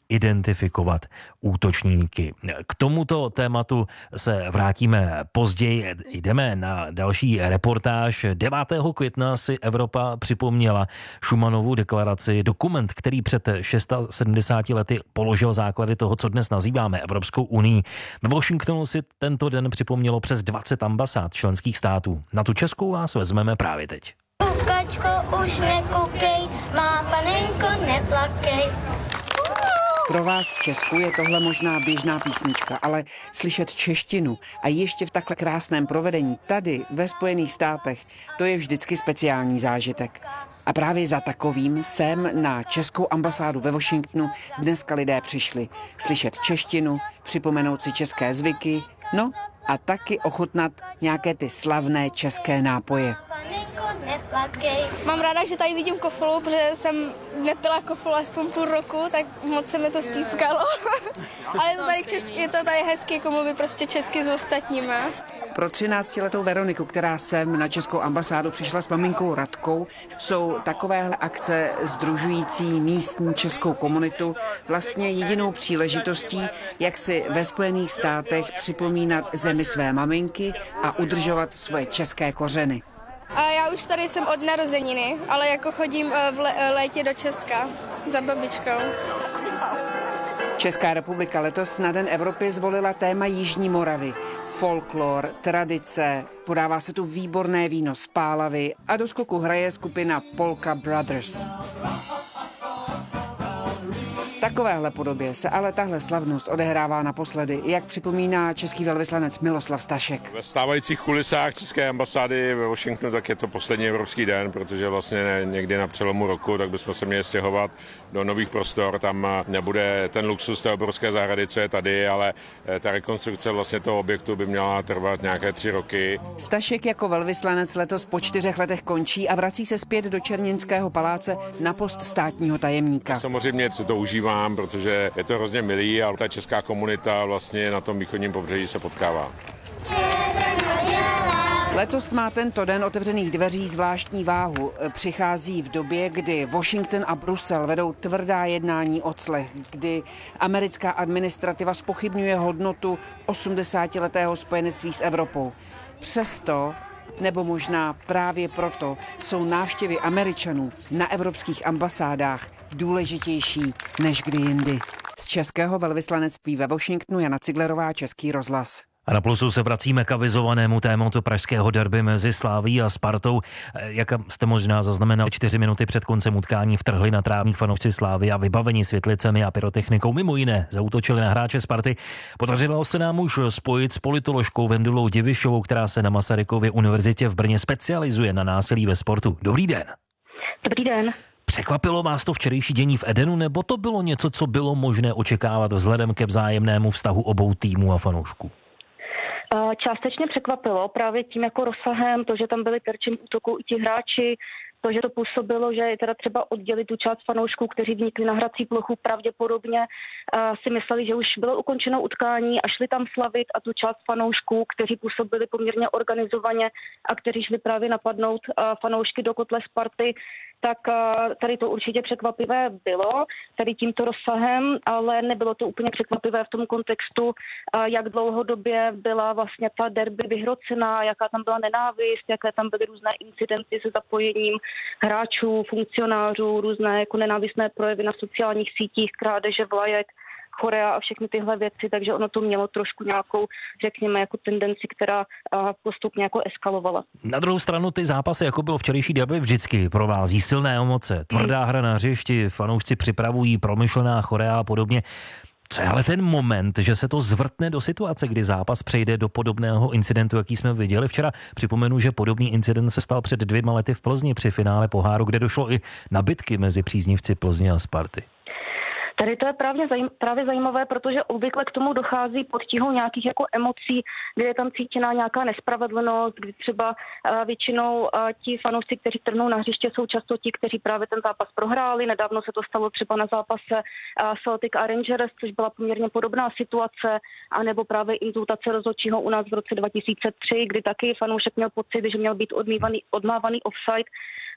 identifikovat útočníky. K tomuto tématu se vrátíme později. Jdeme na další reportáž. devátého května si Evropa připomněla Schumanovu deklaraci, dokument, který před sedmdesáti šesti lety položil základy toho, co dnes nazýváme Evropskou unii. Ve Washingtonu si tento den připomnělo přes dvacet ambasád členských států. Na tu českou vás vezmeme právě teď. Kukačko, už nekoukej, má panenko, neplakej. Pro vás v Česku je tohle možná běžná písnička, ale slyšet češtinu a ještě v takhle krásném provedení tady ve Spojených státech, to je vždycky speciální zážitek. A právě za takovým sem na českou ambasádu ve Washingtonu dneska lidé přišli slyšet češtinu, připomenout si české zvyky, no a taky ochutnat nějaké ty slavné české nápoje. Mám ráda, že tady vidím kofolu, protože jsem nepila kofolu aspoň půl roku, tak moc se mi to stýskalo. Ale je to tady, česky, je to tady hezky, jako mluvit prostě česky s ostatními. Pro třináctiletou Veroniku, která sem na českou ambasádu přišla s maminkou Radkou, jsou takovéhle akce sdružující místní českou komunitu vlastně jedinou příležitostí, jak si ve Spojených státech připomínat zemi své maminky a udržovat svoje české kořeny. A já už tady jsem od narozeniny, ale jako chodím v létě do Česka za babičkou. Česká republika letos na Den Evropy zvolila téma Jižní Moravy. Folklor, tradice, podává se tu výborné víno z Pálavy a do skoku hraje skupina Polka Brothers. Takovéhle podobě se ale tahle slavnost odehrává naposledy, jak připomíná český velvyslanec Miloslav Stašek. Ve stávajících kulisách České ambasády ve Washingtonu tak je to poslední evropský den, protože vlastně někdy na přelomu roku tak bychom se měli stěhovat do nových prostor. Tam nebude ten luxus té obrovské zahrady, co je tady, ale ta rekonstrukce vlastně toho objektu by měla trvat nějaké tři roky. Stašek jako velvyslanec letos po čtyřech letech končí a vrací se zpět do Černínského paláce na post státního tajemníka. Samozřejmě se to užívá, protože je to hrozně milý a ta česká komunita vlastně na tom východním pobřeží se potkává. Letos má tento den otevřených dveří zvláštní váhu. Přichází v době, kdy Washington a Brusel vedou tvrdá jednání o clech, kdy americká administrativa zpochybňuje hodnotu osmdesátiletého spojenectví s Evropou. Přesto, nebo možná právě proto, jsou návštěvy Američanů na evropských ambasádách důležitější než kdy jindy. Z českého velvyslanectví ve Washingtonu Jana Ciglerová, Český rozhlas. A na Plusu se vracíme k avizovanému tématu pražského derby mezi Slavií a Spartou. Jak jste možná zaznamenali, čtyři minuty před koncem utkání vtrhli na trávník fanoušci Slávy a vybavení světlicemi a pyrotechnikou mimo jiné zaútočili na hráče Sparty. Podařilo se nám už spojit s politoložkou Vendulou Divišovou, která se na Masarykově univerzitě v Brně specializuje na násilí ve sportu. Dobrý den. Dobrý den. Překvapilo vás to včerejší dění v Edenu, nebo to bylo něco, co bylo možné očekávat vzhledem ke vzájemnému vztahu obou týmů a fanoušků? Částečně překvapilo právě tím jako rozsahem, to, že tam byli terčem útoku i ti hráči, to, že to působilo, že je teda třeba oddělit tu část fanoušků, kteří vnikli na hrací plochu, pravděpodobně uh, si mysleli, že už bylo ukončeno utkání a šli tam slavit, a tu část fanoušků, kteří působili poměrně organizovaně a kteří šli právě napadnout uh, fanoušky do kotle Sparty, tak uh, tady to určitě překvapivé bylo, tady tímto rozsahem, ale nebylo to úplně překvapivé v tom kontextu, uh, jak dlouhodobě byla vlastně ta derby vyhrocená, jaká tam byla nenávist, jaké tam byly různé incidenty se zapojením hráčů, funkcionářů, různé jako nenávistné projevy na sociálních sítích, krádeže vlajek, chorea a všechny tyhle věci, takže ono to mělo trošku nějakou, řekněme, jako tendenci, která postupně jako eskalovala. Na druhou stranu ty zápasy, jako bylo včerejší derby, vždycky provází silné emoce, tvrdá hra na hřišti, fanoušci připravují promyšlená chorea a podobně. Co je ale ten moment, že se to zvrtne do situace, kdy zápas přejde do podobného incidentu, jaký jsme viděli včera? Připomenu, že podobný incident se stal před dvěma lety v Plzni při finále poháru, kde došlo i na bitky mezi příznivci Plzně a Sparty. Tady to je právě, zajím, právě zajímavé, protože obvykle k tomu dochází pod tíhou nějakých jako emocí, kdy je tam cítěná nějaká nespravedlnost, kdy třeba uh, většinou uh, ti fanoušci, kteří trhnou na hřiště, jsou často ti, kteří právě ten zápas prohráli. Nedávno se to stalo třeba na zápase uh, Celtic a Rangers, což byla poměrně podobná situace, anebo právě insultace rozhodčího u nás v roce dva tisíce tři, kdy taky fanoušek měl pocit, že měl být odmývaný, odmávaný offside.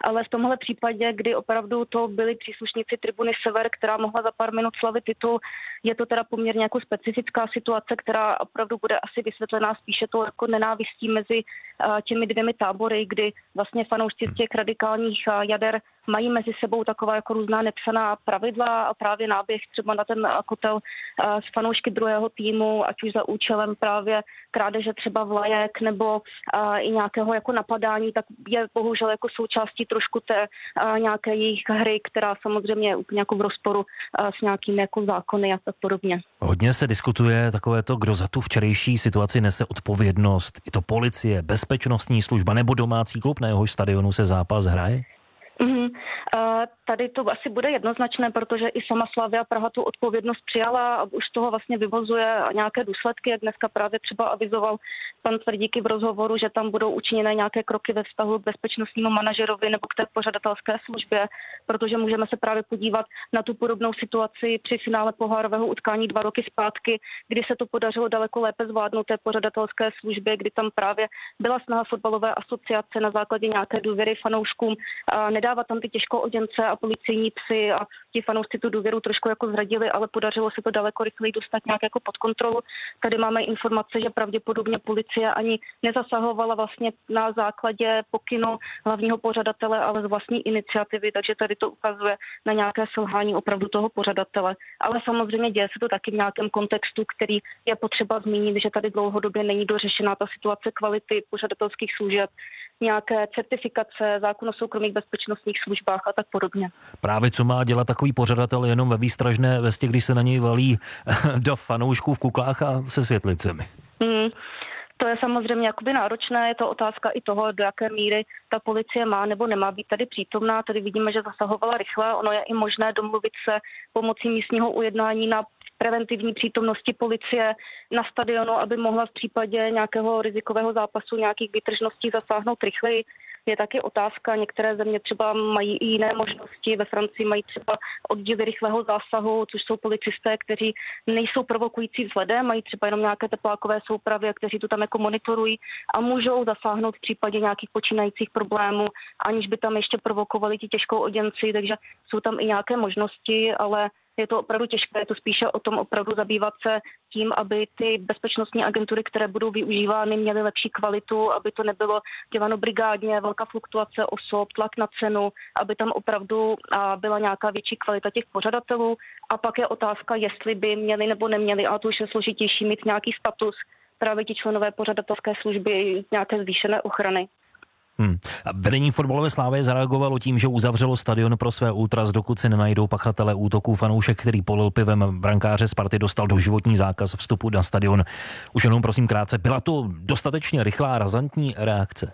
ale v tomhle případě, kdy opravdu to byli příslušníci tribuny Sever, která mohla za pár minut slavit titul, je to teda poměrně jako specifická situace, která opravdu bude asi vysvětlená spíše to jako nenávistí mezi těmi dvěmi tábory, kdy vlastně fanoušci z těch radikálních jader mají mezi sebou taková jako různá nepsaná pravidla a právě náběh třeba na ten kotel s fanoušky druhého týmu, ať už za účelem právě krádeže třeba vlajek nebo i nějakého jako napadání, tak je bohužel jako součástí trošku té nějaké jejich hry, která samozřejmě je úplně jako v rozporu s nějakými jako zákony a tak podobně. Hodně se diskutuje takové to, kdo za tu včerejší situaci nese odpovědnost. Je to policie, bezpečnostní služba nebo domácí klub, na jehož stadionu se zápas hraje? Mm-hmm. Uh, tady to asi bude jednoznačné, protože i sama Slavia Praha tu odpovědnost přijala a už z toho vlastně vyvozuje nějaké důsledky, jak dneska právě třeba avizoval pan Tvrdíky v rozhovoru, že tam budou učiněné nějaké kroky ve vztahu k bezpečnostnímu manažerovi nebo k té pořadatelské službě, protože můžeme se právě podívat na tu podobnou situaci při finále pohárového utkání dva roky zpátky, kdy se to podařilo daleko lépe zvládnout té pořadatelské službě, kdy tam právě byla snaha fotbalové asociace na základě nějaké důvěry fanouškům a nedávat tam ty těžkooděnce a policejní psy a ti fanoušci tu důvěru trošku jako zradili, ale podařilo se to daleko rychleji dostat nějak jako pod kontrolu. Tady máme informace, že pravděpodobně policie ani nezasahovala vlastně na základě pokynu hlavního pořadatele, ale z vlastní iniciativy, takže tady to ukazuje na nějaké selhání opravdu toho pořadatele. Ale samozřejmě děje se to taky v nějakém kontextu, který je potřeba zmínit, že tady dlouhodobě není dořešená ta situace kvality pořadatelských služeb, nějaké certifikace, zákon o soukromých bezpečnostních službách a tak podobně. Právě co má dělat takový pořadatel jenom ve výstražné vestě, když se na něj valí do fanoušků v kuklách a se světlicemi? Hmm. To je samozřejmě jakoby náročné, je to otázka i toho, do jaké míry ta policie má nebo nemá být tady přítomná. Tady vidíme, že zasahovala rychle, ono je i možné domluvit se pomocí místního ujednání na preventivní přítomnosti policie na stadionu, aby mohla v případě nějakého rizikového zápasu, nějakých výtržností zasáhnout rychleji. Je taky otázka, některé země třeba mají i jiné možnosti, ve Francii mají třeba oddíly rychlého zásahu, což jsou policisté, kteří nejsou provokující vzhledem, mají třeba jenom nějaké teplákové soupravy, kteří to tam jako monitorují a můžou zasáhnout v případě nějakých počínajících problémů, aniž by tam ještě provokovali ti těžkou oděnci, takže jsou tam i nějaké možnosti, ale je to opravdu těžké, je to spíše o tom opravdu zabývat se tím, aby ty bezpečnostní agentury, které budou využívány, měly lepší kvalitu, aby to nebylo děláno brigádně, velká fluktuace osob, tlak na cenu, aby tam opravdu byla nějaká větší kvalita těch pořadatelů. A pak je otázka, jestli by měli nebo neměli, a to už je složitější, mít nějaký status právě ti členové pořadatelské služby, nějaké zvýšené ochrany. Hmm. Vedení fotbalové Slávie zareagovalo tím, že uzavřelo stadion pro své ultras, dokud se nenajdou pachatele útoků. Fanoušek, který polil pivem brankáře Sparty, dostal doživotní zákaz vstupu na stadion. Už jenom prosím krátce, byla to dostatečně rychlá, razantní reakce?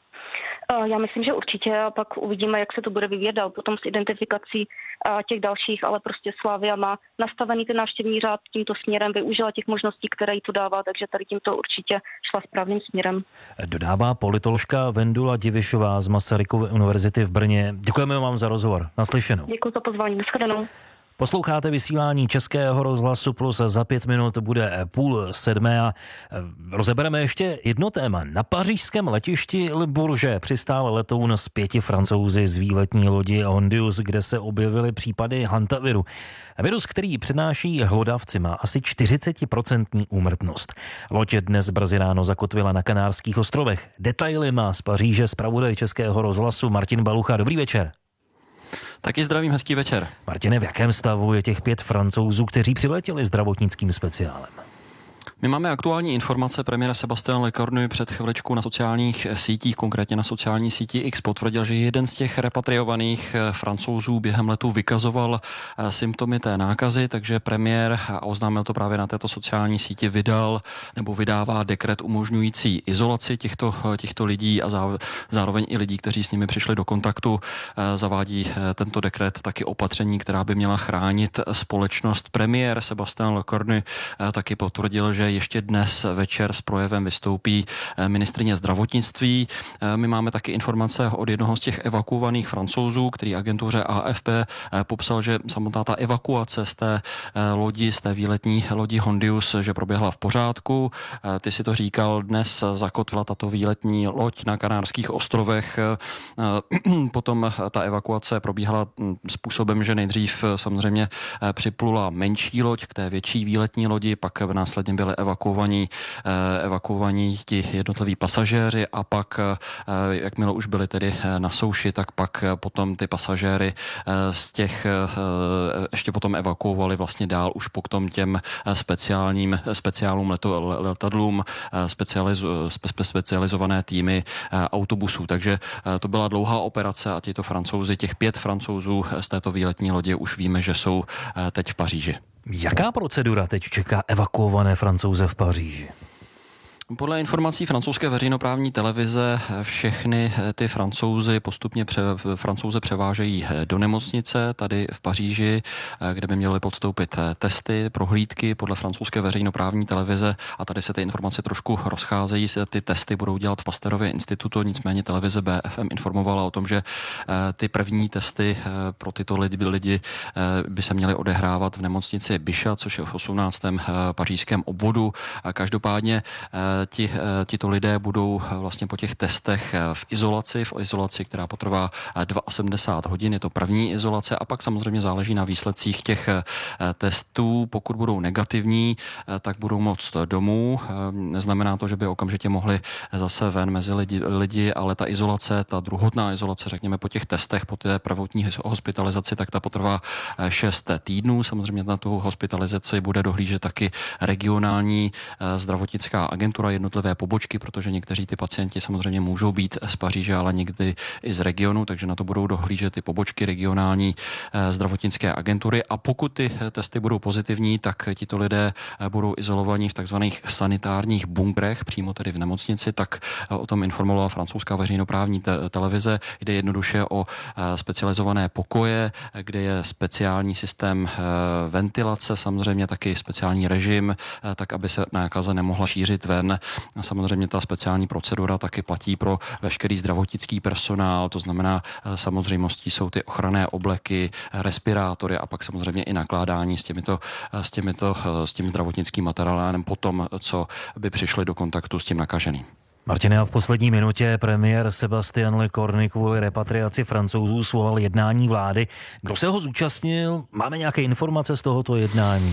Já myslím, že určitě a pak uvidíme, jak se to bude vyvíjet dál potom s identifikací těch dalších, ale prostě Slavia má nastavený ten návštěvní řád tímto směrem, využila těch možností, které jí tu dává, takže tady tímto určitě šla správným směrem. Dodává politoložka Vendula Divišová z Masarykovy univerzity v Brně. Děkujeme vám za rozhovor. Naslyšenou. Děkuji za pozvání. Nashledanou. Posloucháte vysílání Českého rozhlasu Plus, za pět minut bude půl sedmé a rozebereme ještě jedno téma. Na pařížském letišti Le Bourget přistál letoun s pěti Francouzi z výletní lodi Hondius, kde se objevily případy hantaviru. Virus, který přináší hlodavci, má asi čtyřicet procent úmrtnost. Loď dnes brzy ráno zakotvila na Kanárských ostrovech. Detaily má z Paříže zpravodaj Českého rozhlasu Martin Balucha. Dobrý večer. Taky zdravím, hezký večer. Martine, v jakém stavu je těch pět Francouzů, kteří přiletěli zdravotnickým speciálem? My máme aktuální informace. Premiér Sébastien Lecornu před chviličkou na sociálních sítích, konkrétně na sociální síti X, potvrdil, že jeden z těch repatriovaných Francouzů během letu vykazoval symptomy té nákazy, takže premiér, a oznámil to právě na této sociální síti, vydal nebo vydává dekret umožňující izolaci těchto, těchto lidí a zároveň i lidí, kteří s nimi přišli do kontaktu. Zavádí tento dekret taky opatření, která by měla chránit společnost. Premiér Sébastien Lecornu taky potvrdil, že že ještě dnes večer s projevem vystoupí ministryně zdravotnictví. My máme taky informace od jednoho z těch evakuovaných Francouzů, který agentuře A F P popsal, že samotná ta evakuace z té lodi, z té výletní lodi Hondius, že proběhla v pořádku. Ty si to říkal, dnes zakotvila tato výletní loď na Kanárských ostrovech. Potom ta evakuace probíhala způsobem, že nejdřív samozřejmě připlula menší loď k té větší výletní lodi, pak následně byly evakuovaní, evakuovaní ti jednotliví pasažéři a pak, jakmile už byli tedy na souši, tak pak potom ty pasažéry z těch ještě potom evakuovali vlastně dál už potom těm speciálním, speciálům leto, letadlům, specializ, spe, specializované týmy autobusů. Takže to byla dlouhá operace a tito Francouzi, těch pět Francouzů z této výletní lodě už víme, že jsou teď v Paříži. Jaká procedura teď čeká evakuované Francouze v Paříži? Podle informací francouzské veřejnoprávní televize všechny ty Francouzi postupně pře, Francouze převážejí do nemocnice tady v Paříži, kde by měli podstoupit testy, prohlídky podle francouzské veřejnoprávní televize a tady se ty informace trošku rozcházejí. Ty testy budou dělat v Pasterově institutu, nicméně televize B F M informovala o tom, že ty první testy pro tyto lidi, lidi by se měly odehrávat v nemocnici Bichat, což je v osmnáctém pařížském obvodu. Každopádně Ti, tito lidé budou vlastně po těch testech v izolaci, v izolaci, která potrvá sedmdesát dva hodin, je to první izolace a pak samozřejmě záleží na výsledcích těch testů. Pokud budou negativní, tak budou moct domů. Neznamená to, že by okamžitě mohli zase ven mezi lidi, lidi, ale ta izolace, ta druhotná izolace, řekněme po těch testech, po té prvotní hospitalizaci, tak ta potrvá šest týdnů. Samozřejmě na tu hospitalizaci bude dohlížet taky regionální zdravotnická agentura, jednotlivé pobočky, protože někteří ty pacienti samozřejmě můžou být z Paříže, ale někdy i z regionu, takže na to budou dohlížet ty pobočky regionální zdravotnické agentury a pokud ty testy budou pozitivní, tak tito lidé budou izolovaní v takzvaných sanitárních bunkrech, přímo tedy v nemocnici, tak o tom informovala francouzská veřejnoprávní te- televize. Jde jednoduše o specializované pokoje, kde je speciální systém ventilace, samozřejmě taky speciální režim, tak aby se nákaza nemohla šířit ven. A samozřejmě ta speciální procedura taky platí pro veškerý zdravotnický personál, to znamená samozřejmostí jsou ty ochranné obleky, respirátory a pak samozřejmě i nakládání s těmito, s těmito, s tím zdravotnickým materiálem potom, co by přišli do kontaktu s tím nakaženým. Martine, a v poslední minutě premiér Sébastien Lecornu kvůli repatriaci Francouzů svolal jednání vlády. Kdo se ho zúčastnil? Máme nějaké informace z tohoto jednání?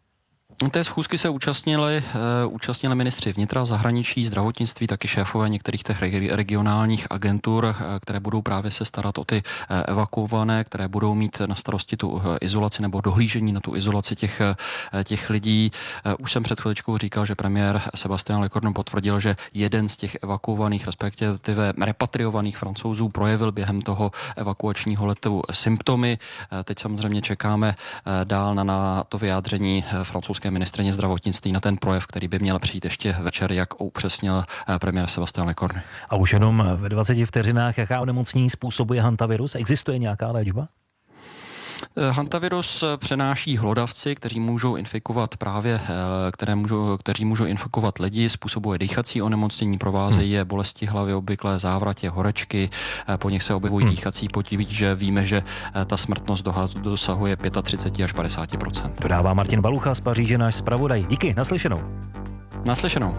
Té schůzky se účastnili, uh, účastnili ministři vnitra, zahraničí, zdravotnictví, taky šéfové některých těch regionálních agentur, uh, které budou právě se starat o ty uh, evakuované, které budou mít na starosti tu uh, izolaci nebo dohlížení na tu izolaci těch, uh, těch lidí. Uh, už jsem před chviličkou říkal, že premiér Sébastien Lecornu potvrdil, že jeden z těch evakuovaných, respektive repatriovaných Francouzů projevil během toho evakuačního letu symptomy. Uh, teď samozřejmě čekáme uh, dál na, na to vyjádření uh, francouzské ministryně zdravotnictví na ten projev, který by měl přijít ještě večer, jak upřesnil premiér Sébastien Lecornu. A už jenom ve dvaceti vteřinách, jaká onemocnění způsobuje hantavirus? Existuje nějaká léčba? Hantavirus přenáší hlodavci, kteří můžou infikovat právě, které můžou, kteří můžou infikovat lidi, způsobuje dýchací onemocnění, provázejí je bolesti hlavy, obvyklé závratě, horečky, po nich se objevují hmm. dýchací potíže, víme, že ta smrtnost dosahuje třicet pět až padesát procent. Dodává Martin Balucha z Paříže, náš zpravodaj. Díky, naslyšenou. Naslyšenou.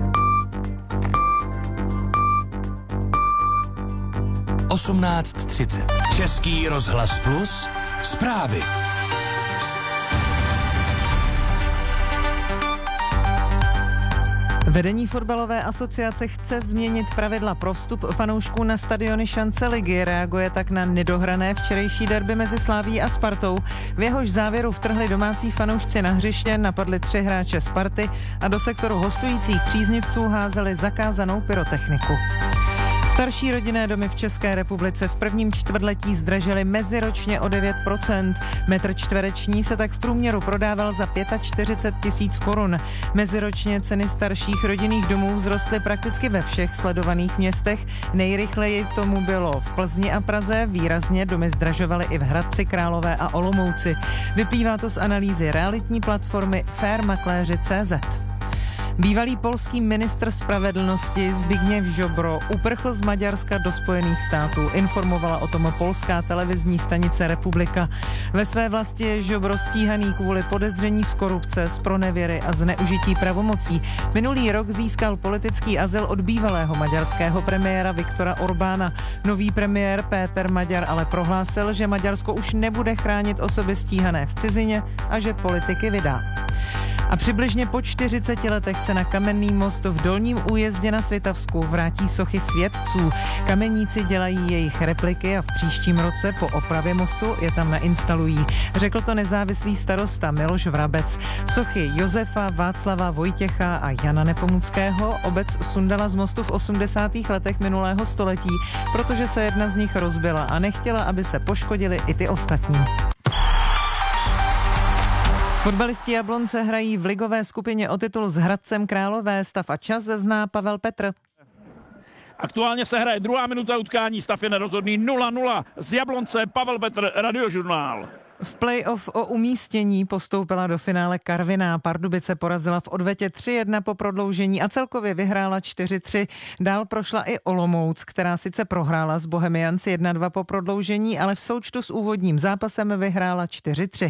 osmnáct třicet. Český rozhlas Plus. Zprávy. Vedení fotbalové asociace chce změnit pravidla pro vstup fanoušků na stadiony šance ligy. Reaguje tak na nedohrané včerejší derby mezi Slavií a Spartou. V jehož závěru vtrhli domácí fanoušci na hřiště, napadli tři hráče Sparty a do sektoru hostujících příznivců házeli zakázanou pyrotechniku. Starší rodinné domy v České republice v prvním čtvrtletí zdražily meziročně o devět procent. Metr čtvereční se tak v průměru prodával za čtyřicet pět tisíc korun. Meziročně ceny starších rodinných domů vzrostly prakticky ve všech sledovaných městech. Nejrychleji tomu bylo v Plzni a Praze, výrazně domy zdražovaly i v Hradci Králové a Olomouci. Vyplývá to z analýzy realitní platformy fair makléři tečka cé zet. Bývalý polský ministr spravedlnosti Zbigněv Ziobro uprchl z Maďarska do Spojených států. Informovala o tom polská televizní stanice Republika. Ve své vlasti je Ziobro stíhaný kvůli podezření z korupce, z pronevěry a zneužití pravomocí. Minulý rok získal politický azyl od bývalého maďarského premiéra Viktora Orbána. Nový premiér Péter Maďar ale prohlásil, že Maďarsko už nebude chránit osoby stíhané v cizině a že politiky vydá. A přibližně po čtyřiceti letech se na Kamenný most v Dolním Újezdě na Svitavsku vrátí sochy světců. Kamenníci dělají jejich repliky a v příštím roce po opravě mostu je tam nainstalují. Řekl to nezávislý starosta Miloš Vrabec. Sochy Josefa, Václava, Vojtěcha a Jana Nepomuckého obec sundala z mostu v osmdesátých letech minulého století, protože se jedna z nich rozbila a nechtěla, aby se poškodili i ty ostatní. Fotbalisti Jablonce hrají v ligové skupině o titul s Hradcem Králové. Stav a čas zná Pavel Petr. Aktuálně se hraje druhá minuta utkání, stav je nerozhodný nula nula. Z Jablonce Pavel Petr, Radiožurnál. V play-off o umístění postoupila do finále Karviná. Pardubice porazila v odvetě tři jedna po prodloužení a celkově vyhrála čtyři tři. Dál prošla i Olomouc, která sice prohrála s Bohemians jedna dva po prodloužení, ale v součtu s úvodním zápasem vyhrála čtyři tři.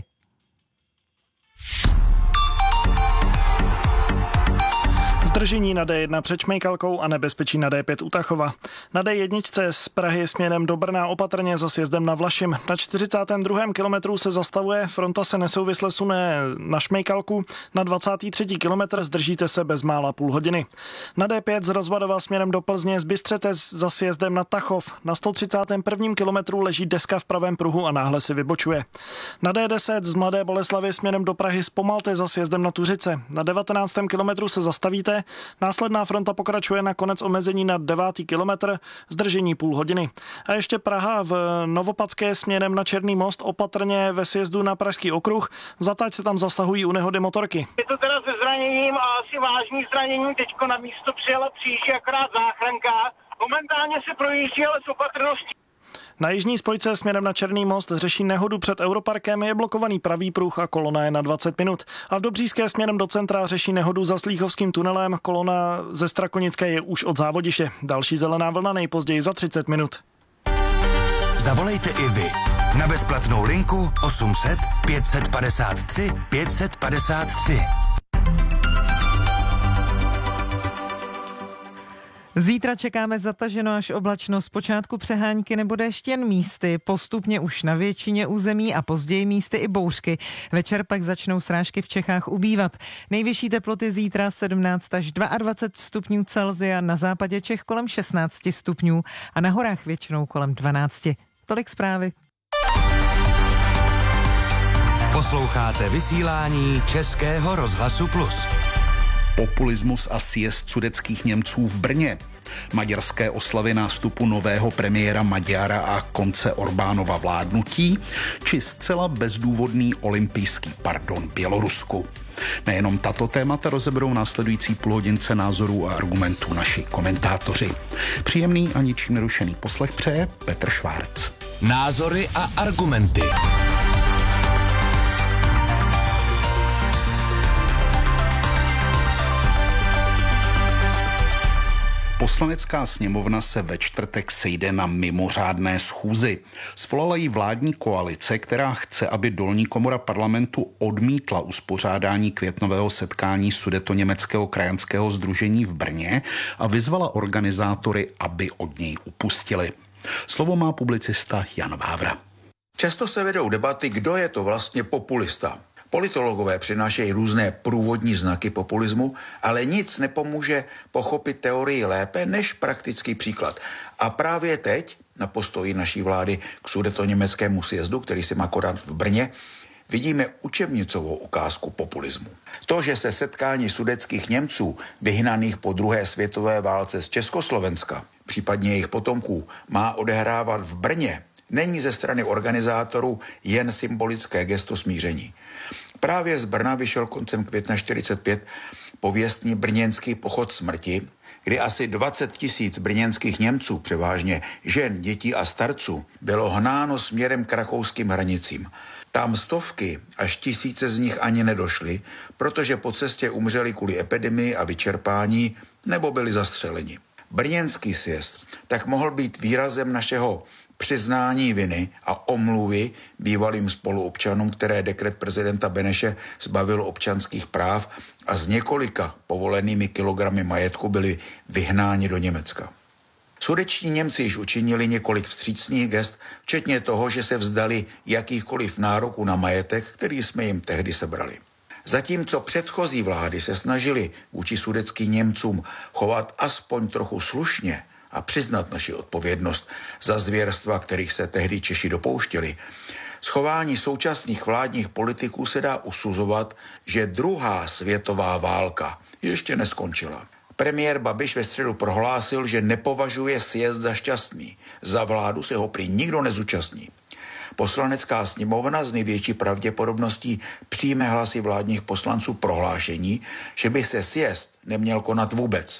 Zdržení na D jedna před Šmejkalkou a nebezpečí na D pět u Tachova. Na D jedna z Prahy směrem do Brna opatrně za sjezdem na Vlašim. Na čtyřicátém druhém kilometru se zastavuje, fronta se nesouvisle sune na Šmejkalku. Na dvacátém třetím kilometr zdržíte se bezmála půl hodiny. Na D pět z Rozvadova směrem do Plzně z Bystřetec za sjezdem na Tachov. Na sto třicátém prvním kilometru leží deska v pravém pruhu a náhle si vybočuje. Na D deset z Mladé Boleslavi směrem do Prahy zpomalte za sjezdem na Tuřice. Na devatenáctém kilometru se zastavíte. Následná fronta pokračuje na konec omezení na devátý kilometr, zdržení půl hodiny. A ještě Praha v Novopadské směrem na Černý most opatrně ve sjezdu na Pražský okruh. V zatáč se tam zasahují u nehody motorky. Je to teda se zraněním a asi vážný zranění. Teďko na místo přijela příští akorát záchranka. Momentálně se projíždí, ale s opatrností. Na jižní spojce směrem na Černý most řeší nehodu před Europarkem, je blokovaný pravý pruh a kolona je na dvacet minut. A v Dobříšské směrem do centra řeší nehodu za Slíchovským tunelem, kolona ze Strakonické je už od závodiště. Další zelená vlna nejpozději za třicet minut. Zavolejte i vy na bezplatnou linku osm set pět set padesát tři pět set padesát tři. Zítra čekáme zataženo až oblačno, zpočátku přehánky nebo déšť jen místy, postupně už na většině území a později místy i bouřky. Večer pak začnou srážky v Čechách ubývat. Nejvyšší teploty zítra sedmnáct až dvacet dva stupňů Celsia, na západě Čech kolem šestnáct stupňů a na horách většinou kolem dvanáct. Tolik zprávy. Posloucháte vysílání Českého rozhlasu Plus. Populismus a sjezd sudetských Němců v Brně. Maďarské oslavy nástupu nového premiéra Maďara a konce Orbánova vládnutí, či zcela bezdůvodný olympijský pardon Bělorusku. Nejenom tato témata rozeberou následující půlhodince názorů a argumentů naši komentátoři. Příjemný a ničím nerušený poslech přeje Petr Švárc. Názory a argumenty. Poslanecká sněmovna se ve čtvrtek sejde na mimořádné schůzi. Svolala ji vládní koalice, která chce, aby dolní komora parlamentu odmítla uspořádání květnového setkání Sudetoněmeckého krajanského sdružení v Brně a vyzvala organizátory, aby od něj upustili. Slovo má publicista Jan Vávra. Často se vedou debaty, kdo je to vlastně populista. Politologové přinášejí různé průvodní znaky populismu, ale nic nepomůže pochopit teorii lépe než praktický příklad. A právě teď, na postoji naší vlády k sudetoněmeckému sjezdu, který se má konat v Brně, vidíme učebnicovou ukázku populismu. To, že se setkání sudetských Němců, vyhnaných po druhé světové válce z Československa, případně jejich potomků, má odehrávat v Brně, není ze strany organizátorů jen symbolické gesto smíření. Právě z Brna vyšel koncem května čtyřicet pět pověstný brněnský pochod smrti, kdy asi dvacet tisíc brněnských Němců, převážně žen, dětí a starců, bylo hnáno směrem k rakouským hranicím. Tam stovky až tisíce z nich ani nedošly, protože po cestě umřeli kvůli epidemii a vyčerpání nebo byli zastřeleni. Brněnský sjezd tak mohl být výrazem našeho přiznání viny a omluvy bývalým spoluobčanům, které dekret prezidenta Beneše zbavil občanských práv a z několika povolenými kilogramy majetku byli vyhnáni do Německa. Sudeční Němci již učinili několik vstřícných gest, včetně toho, že se vzdali jakýchkoliv nároků na majetek, který jsme jim tehdy sebrali. Zatímco předchozí vlády se snažili vůči sudeckým Němcům chovat aspoň trochu slušně a přiznat naši odpovědnost za zvěrstva, kterých se tehdy Češi dopouštěli, z chování současných vládních politiků se dá usuzovat, že druhá světová válka ještě neskončila. Premiér Babiš ve středu prohlásil, že nepovažuje sjezd za šťastný. Za vládu se ho prý nikdo nezúčastní. Poslanecká sněmovna z největší pravděpodobností přijme hlasy vládních poslanců prohlášení, že by se sjezd neměl konat vůbec.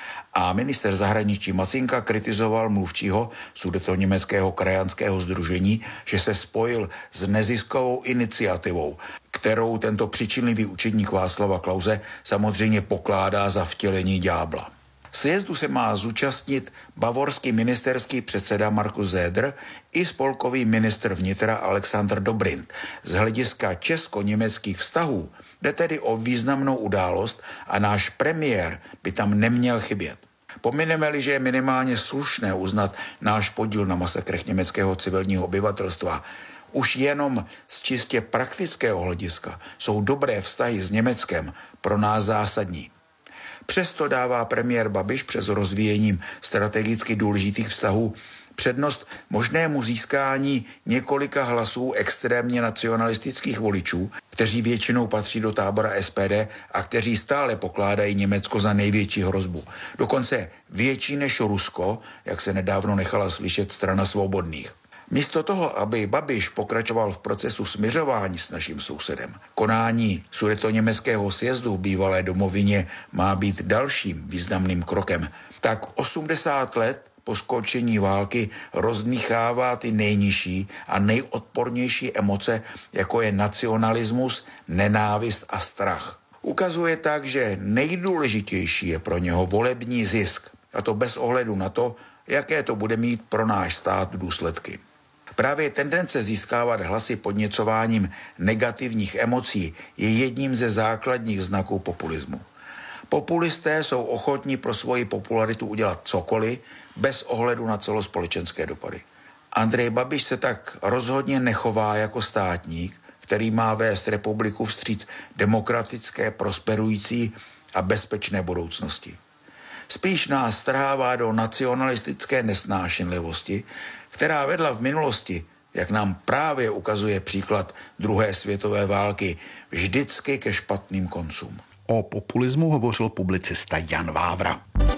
A minister zahraničí Macinka kritizoval mluvčího sudetoněmeckého krajanského sdružení, že se spojil s neziskovou iniciativou, kterou tento přičinlivý učedník Václava Klause samozřejmě pokládá za vtělení ďábla. Sjezdu se má zúčastnit bavorský ministerský předseda Markus Söder i spolkový ministr vnitra Alexander Dobrindt. Z hlediska česko-německých vztahů jde tedy o významnou událost a náš premiér by tam neměl chybět. Pomineme-li, že je minimálně slušné uznat náš podíl na masakrech německého civilního obyvatelstva, už jenom z čistě praktického hlediska jsou dobré vztahy s Německem pro nás zásadní. Přesto dává premiér Babiš přes rozvíjením strategicky důležitých vztahů přednost možnému získání několika hlasů extrémně nacionalistických voličů, kteří většinou patří do tábora S P D a kteří stále pokládají Německo za největší hrozbu. Dokonce větší než Rusko, jak se nedávno nechala slyšet strana svobodných. Místo toho, aby Babiš pokračoval v procesu smiřování s naším sousedem, konání sudetoněmeckého sjezdu v bývalé domovině má být dalším významným krokem, tak osmdesát let po skončení války rozdmíchává ty nejnižší a nejodpornější emoce, jako je nacionalismus, nenávist a strach. Ukazuje tak, že nejdůležitější je pro něho volební zisk, a to bez ohledu na to, jaké to bude mít pro náš stát důsledky. Právě tendence získávat hlasy podněcováním negativních emocí je jedním ze základních znaků populismu. Populisté jsou ochotní pro svoji popularitu udělat cokoliv, bez ohledu na celospolečenské dopady. Andrej Babiš se tak rozhodně nechová jako státník, který má vést republiku vstříc demokratické, prosperující a bezpečné budoucnosti. Spíš nás strhává do nacionalistické nesnášenlivosti, která vedla v minulosti, jak nám právě ukazuje příklad druhé světové války, vždycky ke špatným koncům. O populismu hovořil publicista Jan Vávra.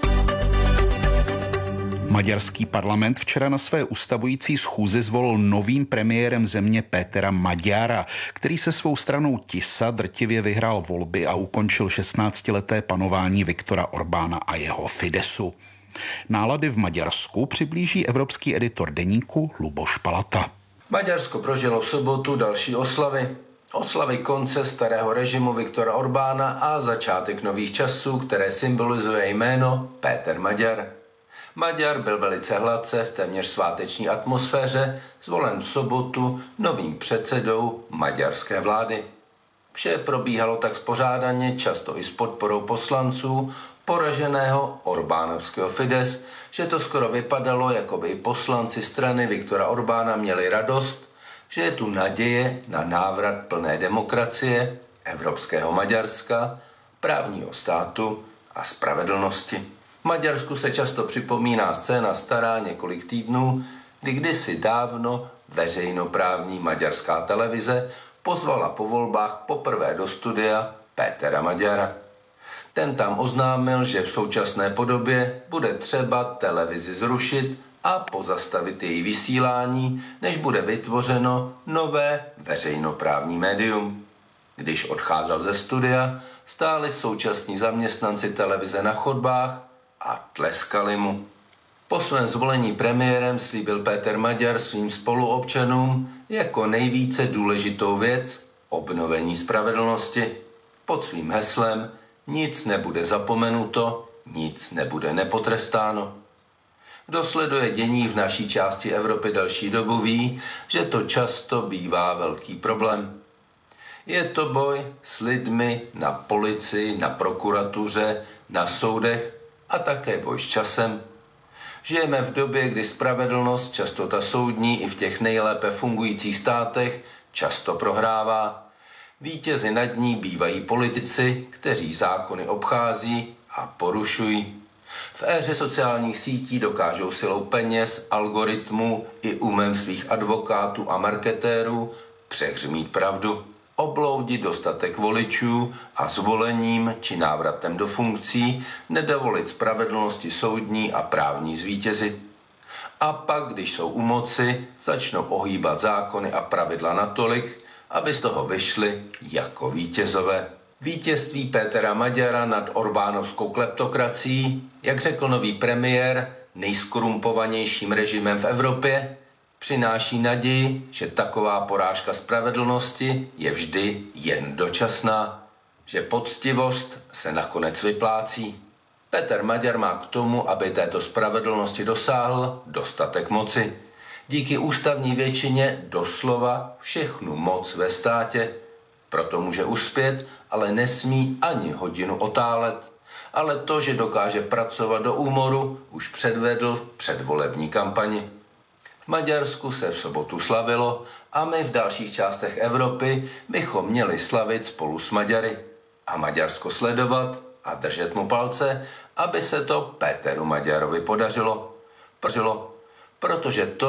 Maďarský parlament včera na své ustavující schůzi zvolil novým premiérem země Pétera Magyara, který se svou stranou Tisa drtivě vyhrál volby a ukončil šestnáctileté panování Viktora Orbána a jeho Fidesu. Nálady v Maďarsku přiblíží evropský editor deníku Luboš Palata. Maďarsko prožilo v sobotu další oslavy. Oslavy konce starého režimu Viktora Orbána a začátek nových časů, které symbolizuje jméno Péter Maďar. Maďar byl velice hladce v téměř sváteční atmosféře zvolen v sobotu novým předsedou maďarské vlády. Vše probíhalo tak spořádaně, často i s podporou poslanců poraženého Orbánovského Fides, že to skoro vypadalo, jako by poslanci strany Viktora Orbána měli radost, že je tu naděje na návrat plné demokracie, evropského Maďarska, právního státu a spravedlnosti. V Maďarsku se často připomíná scéna stará několik týdnů, kdy kdysi dávno veřejnoprávní maďarská televize pozvala po volbách poprvé do studia Pétera Maďara. Ten tam oznámil, že v současné podobě bude třeba televizi zrušit a pozastavit její vysílání, než bude vytvořeno nové veřejnoprávní médium. Když odcházel ze studia, stáli současní zaměstnanci televize na chodbách a tleskali mu. Po svém zvolení premiérem slíbil Péter Maďar svým spoluobčanům, jako nejvíce důležitou věc obnovení spravedlnosti pod svým heslem nic nebude zapomenuto, nic nebude nepotrestáno. Kdo sleduje dění v naší části Evropy další dobu ví, že to často bývá velký problém. Je to boj s lidmi na policii, na prokuratuře, na soudech a také boj s časem. Žijeme v době, kdy spravedlnost, často ta soudní i v těch nejlépe fungujících státech, často prohrává. Vítězi nad ní bývají politici, kteří zákony obchází a porušují. V éře sociálních sítí dokážou silou peněz, algoritmů i umem svých advokátů a marketérů přehřmít pravdu, obloudit dostatek voličů a zvolením či návratem do funkcí nedovolit spravedlnosti soudní a právní zvítězit. A pak, když jsou u moci, začnou ohýbat zákony a pravidla natolik, aby z toho vyšli jako vítězové. Vítězství Pétera Maďara nad orbánovskou kleptokracií, jak řekl nový premiér, nejskorumpovanějším režimem v Evropě, přináší naději, že taková porážka spravedlnosti je vždy jen dočasná, že poctivost se nakonec vyplácí. Péter Maďar má k tomu, aby této spravedlnosti dosáhl, dostatek moci. Díky ústavní většině doslova všechnu moc ve státě. Proto může uspět, ale nesmí ani hodinu otálet. Ale to, že dokáže pracovat do úmoru, už předvedl v předvolební kampani. V Maďarsku se v sobotu slavilo a my v dalších částech Evropy bychom měli slavit spolu s Maďary a Maďarsko sledovat a držet mu palce, aby se to Péteru Maďarovi podařilo. Protože to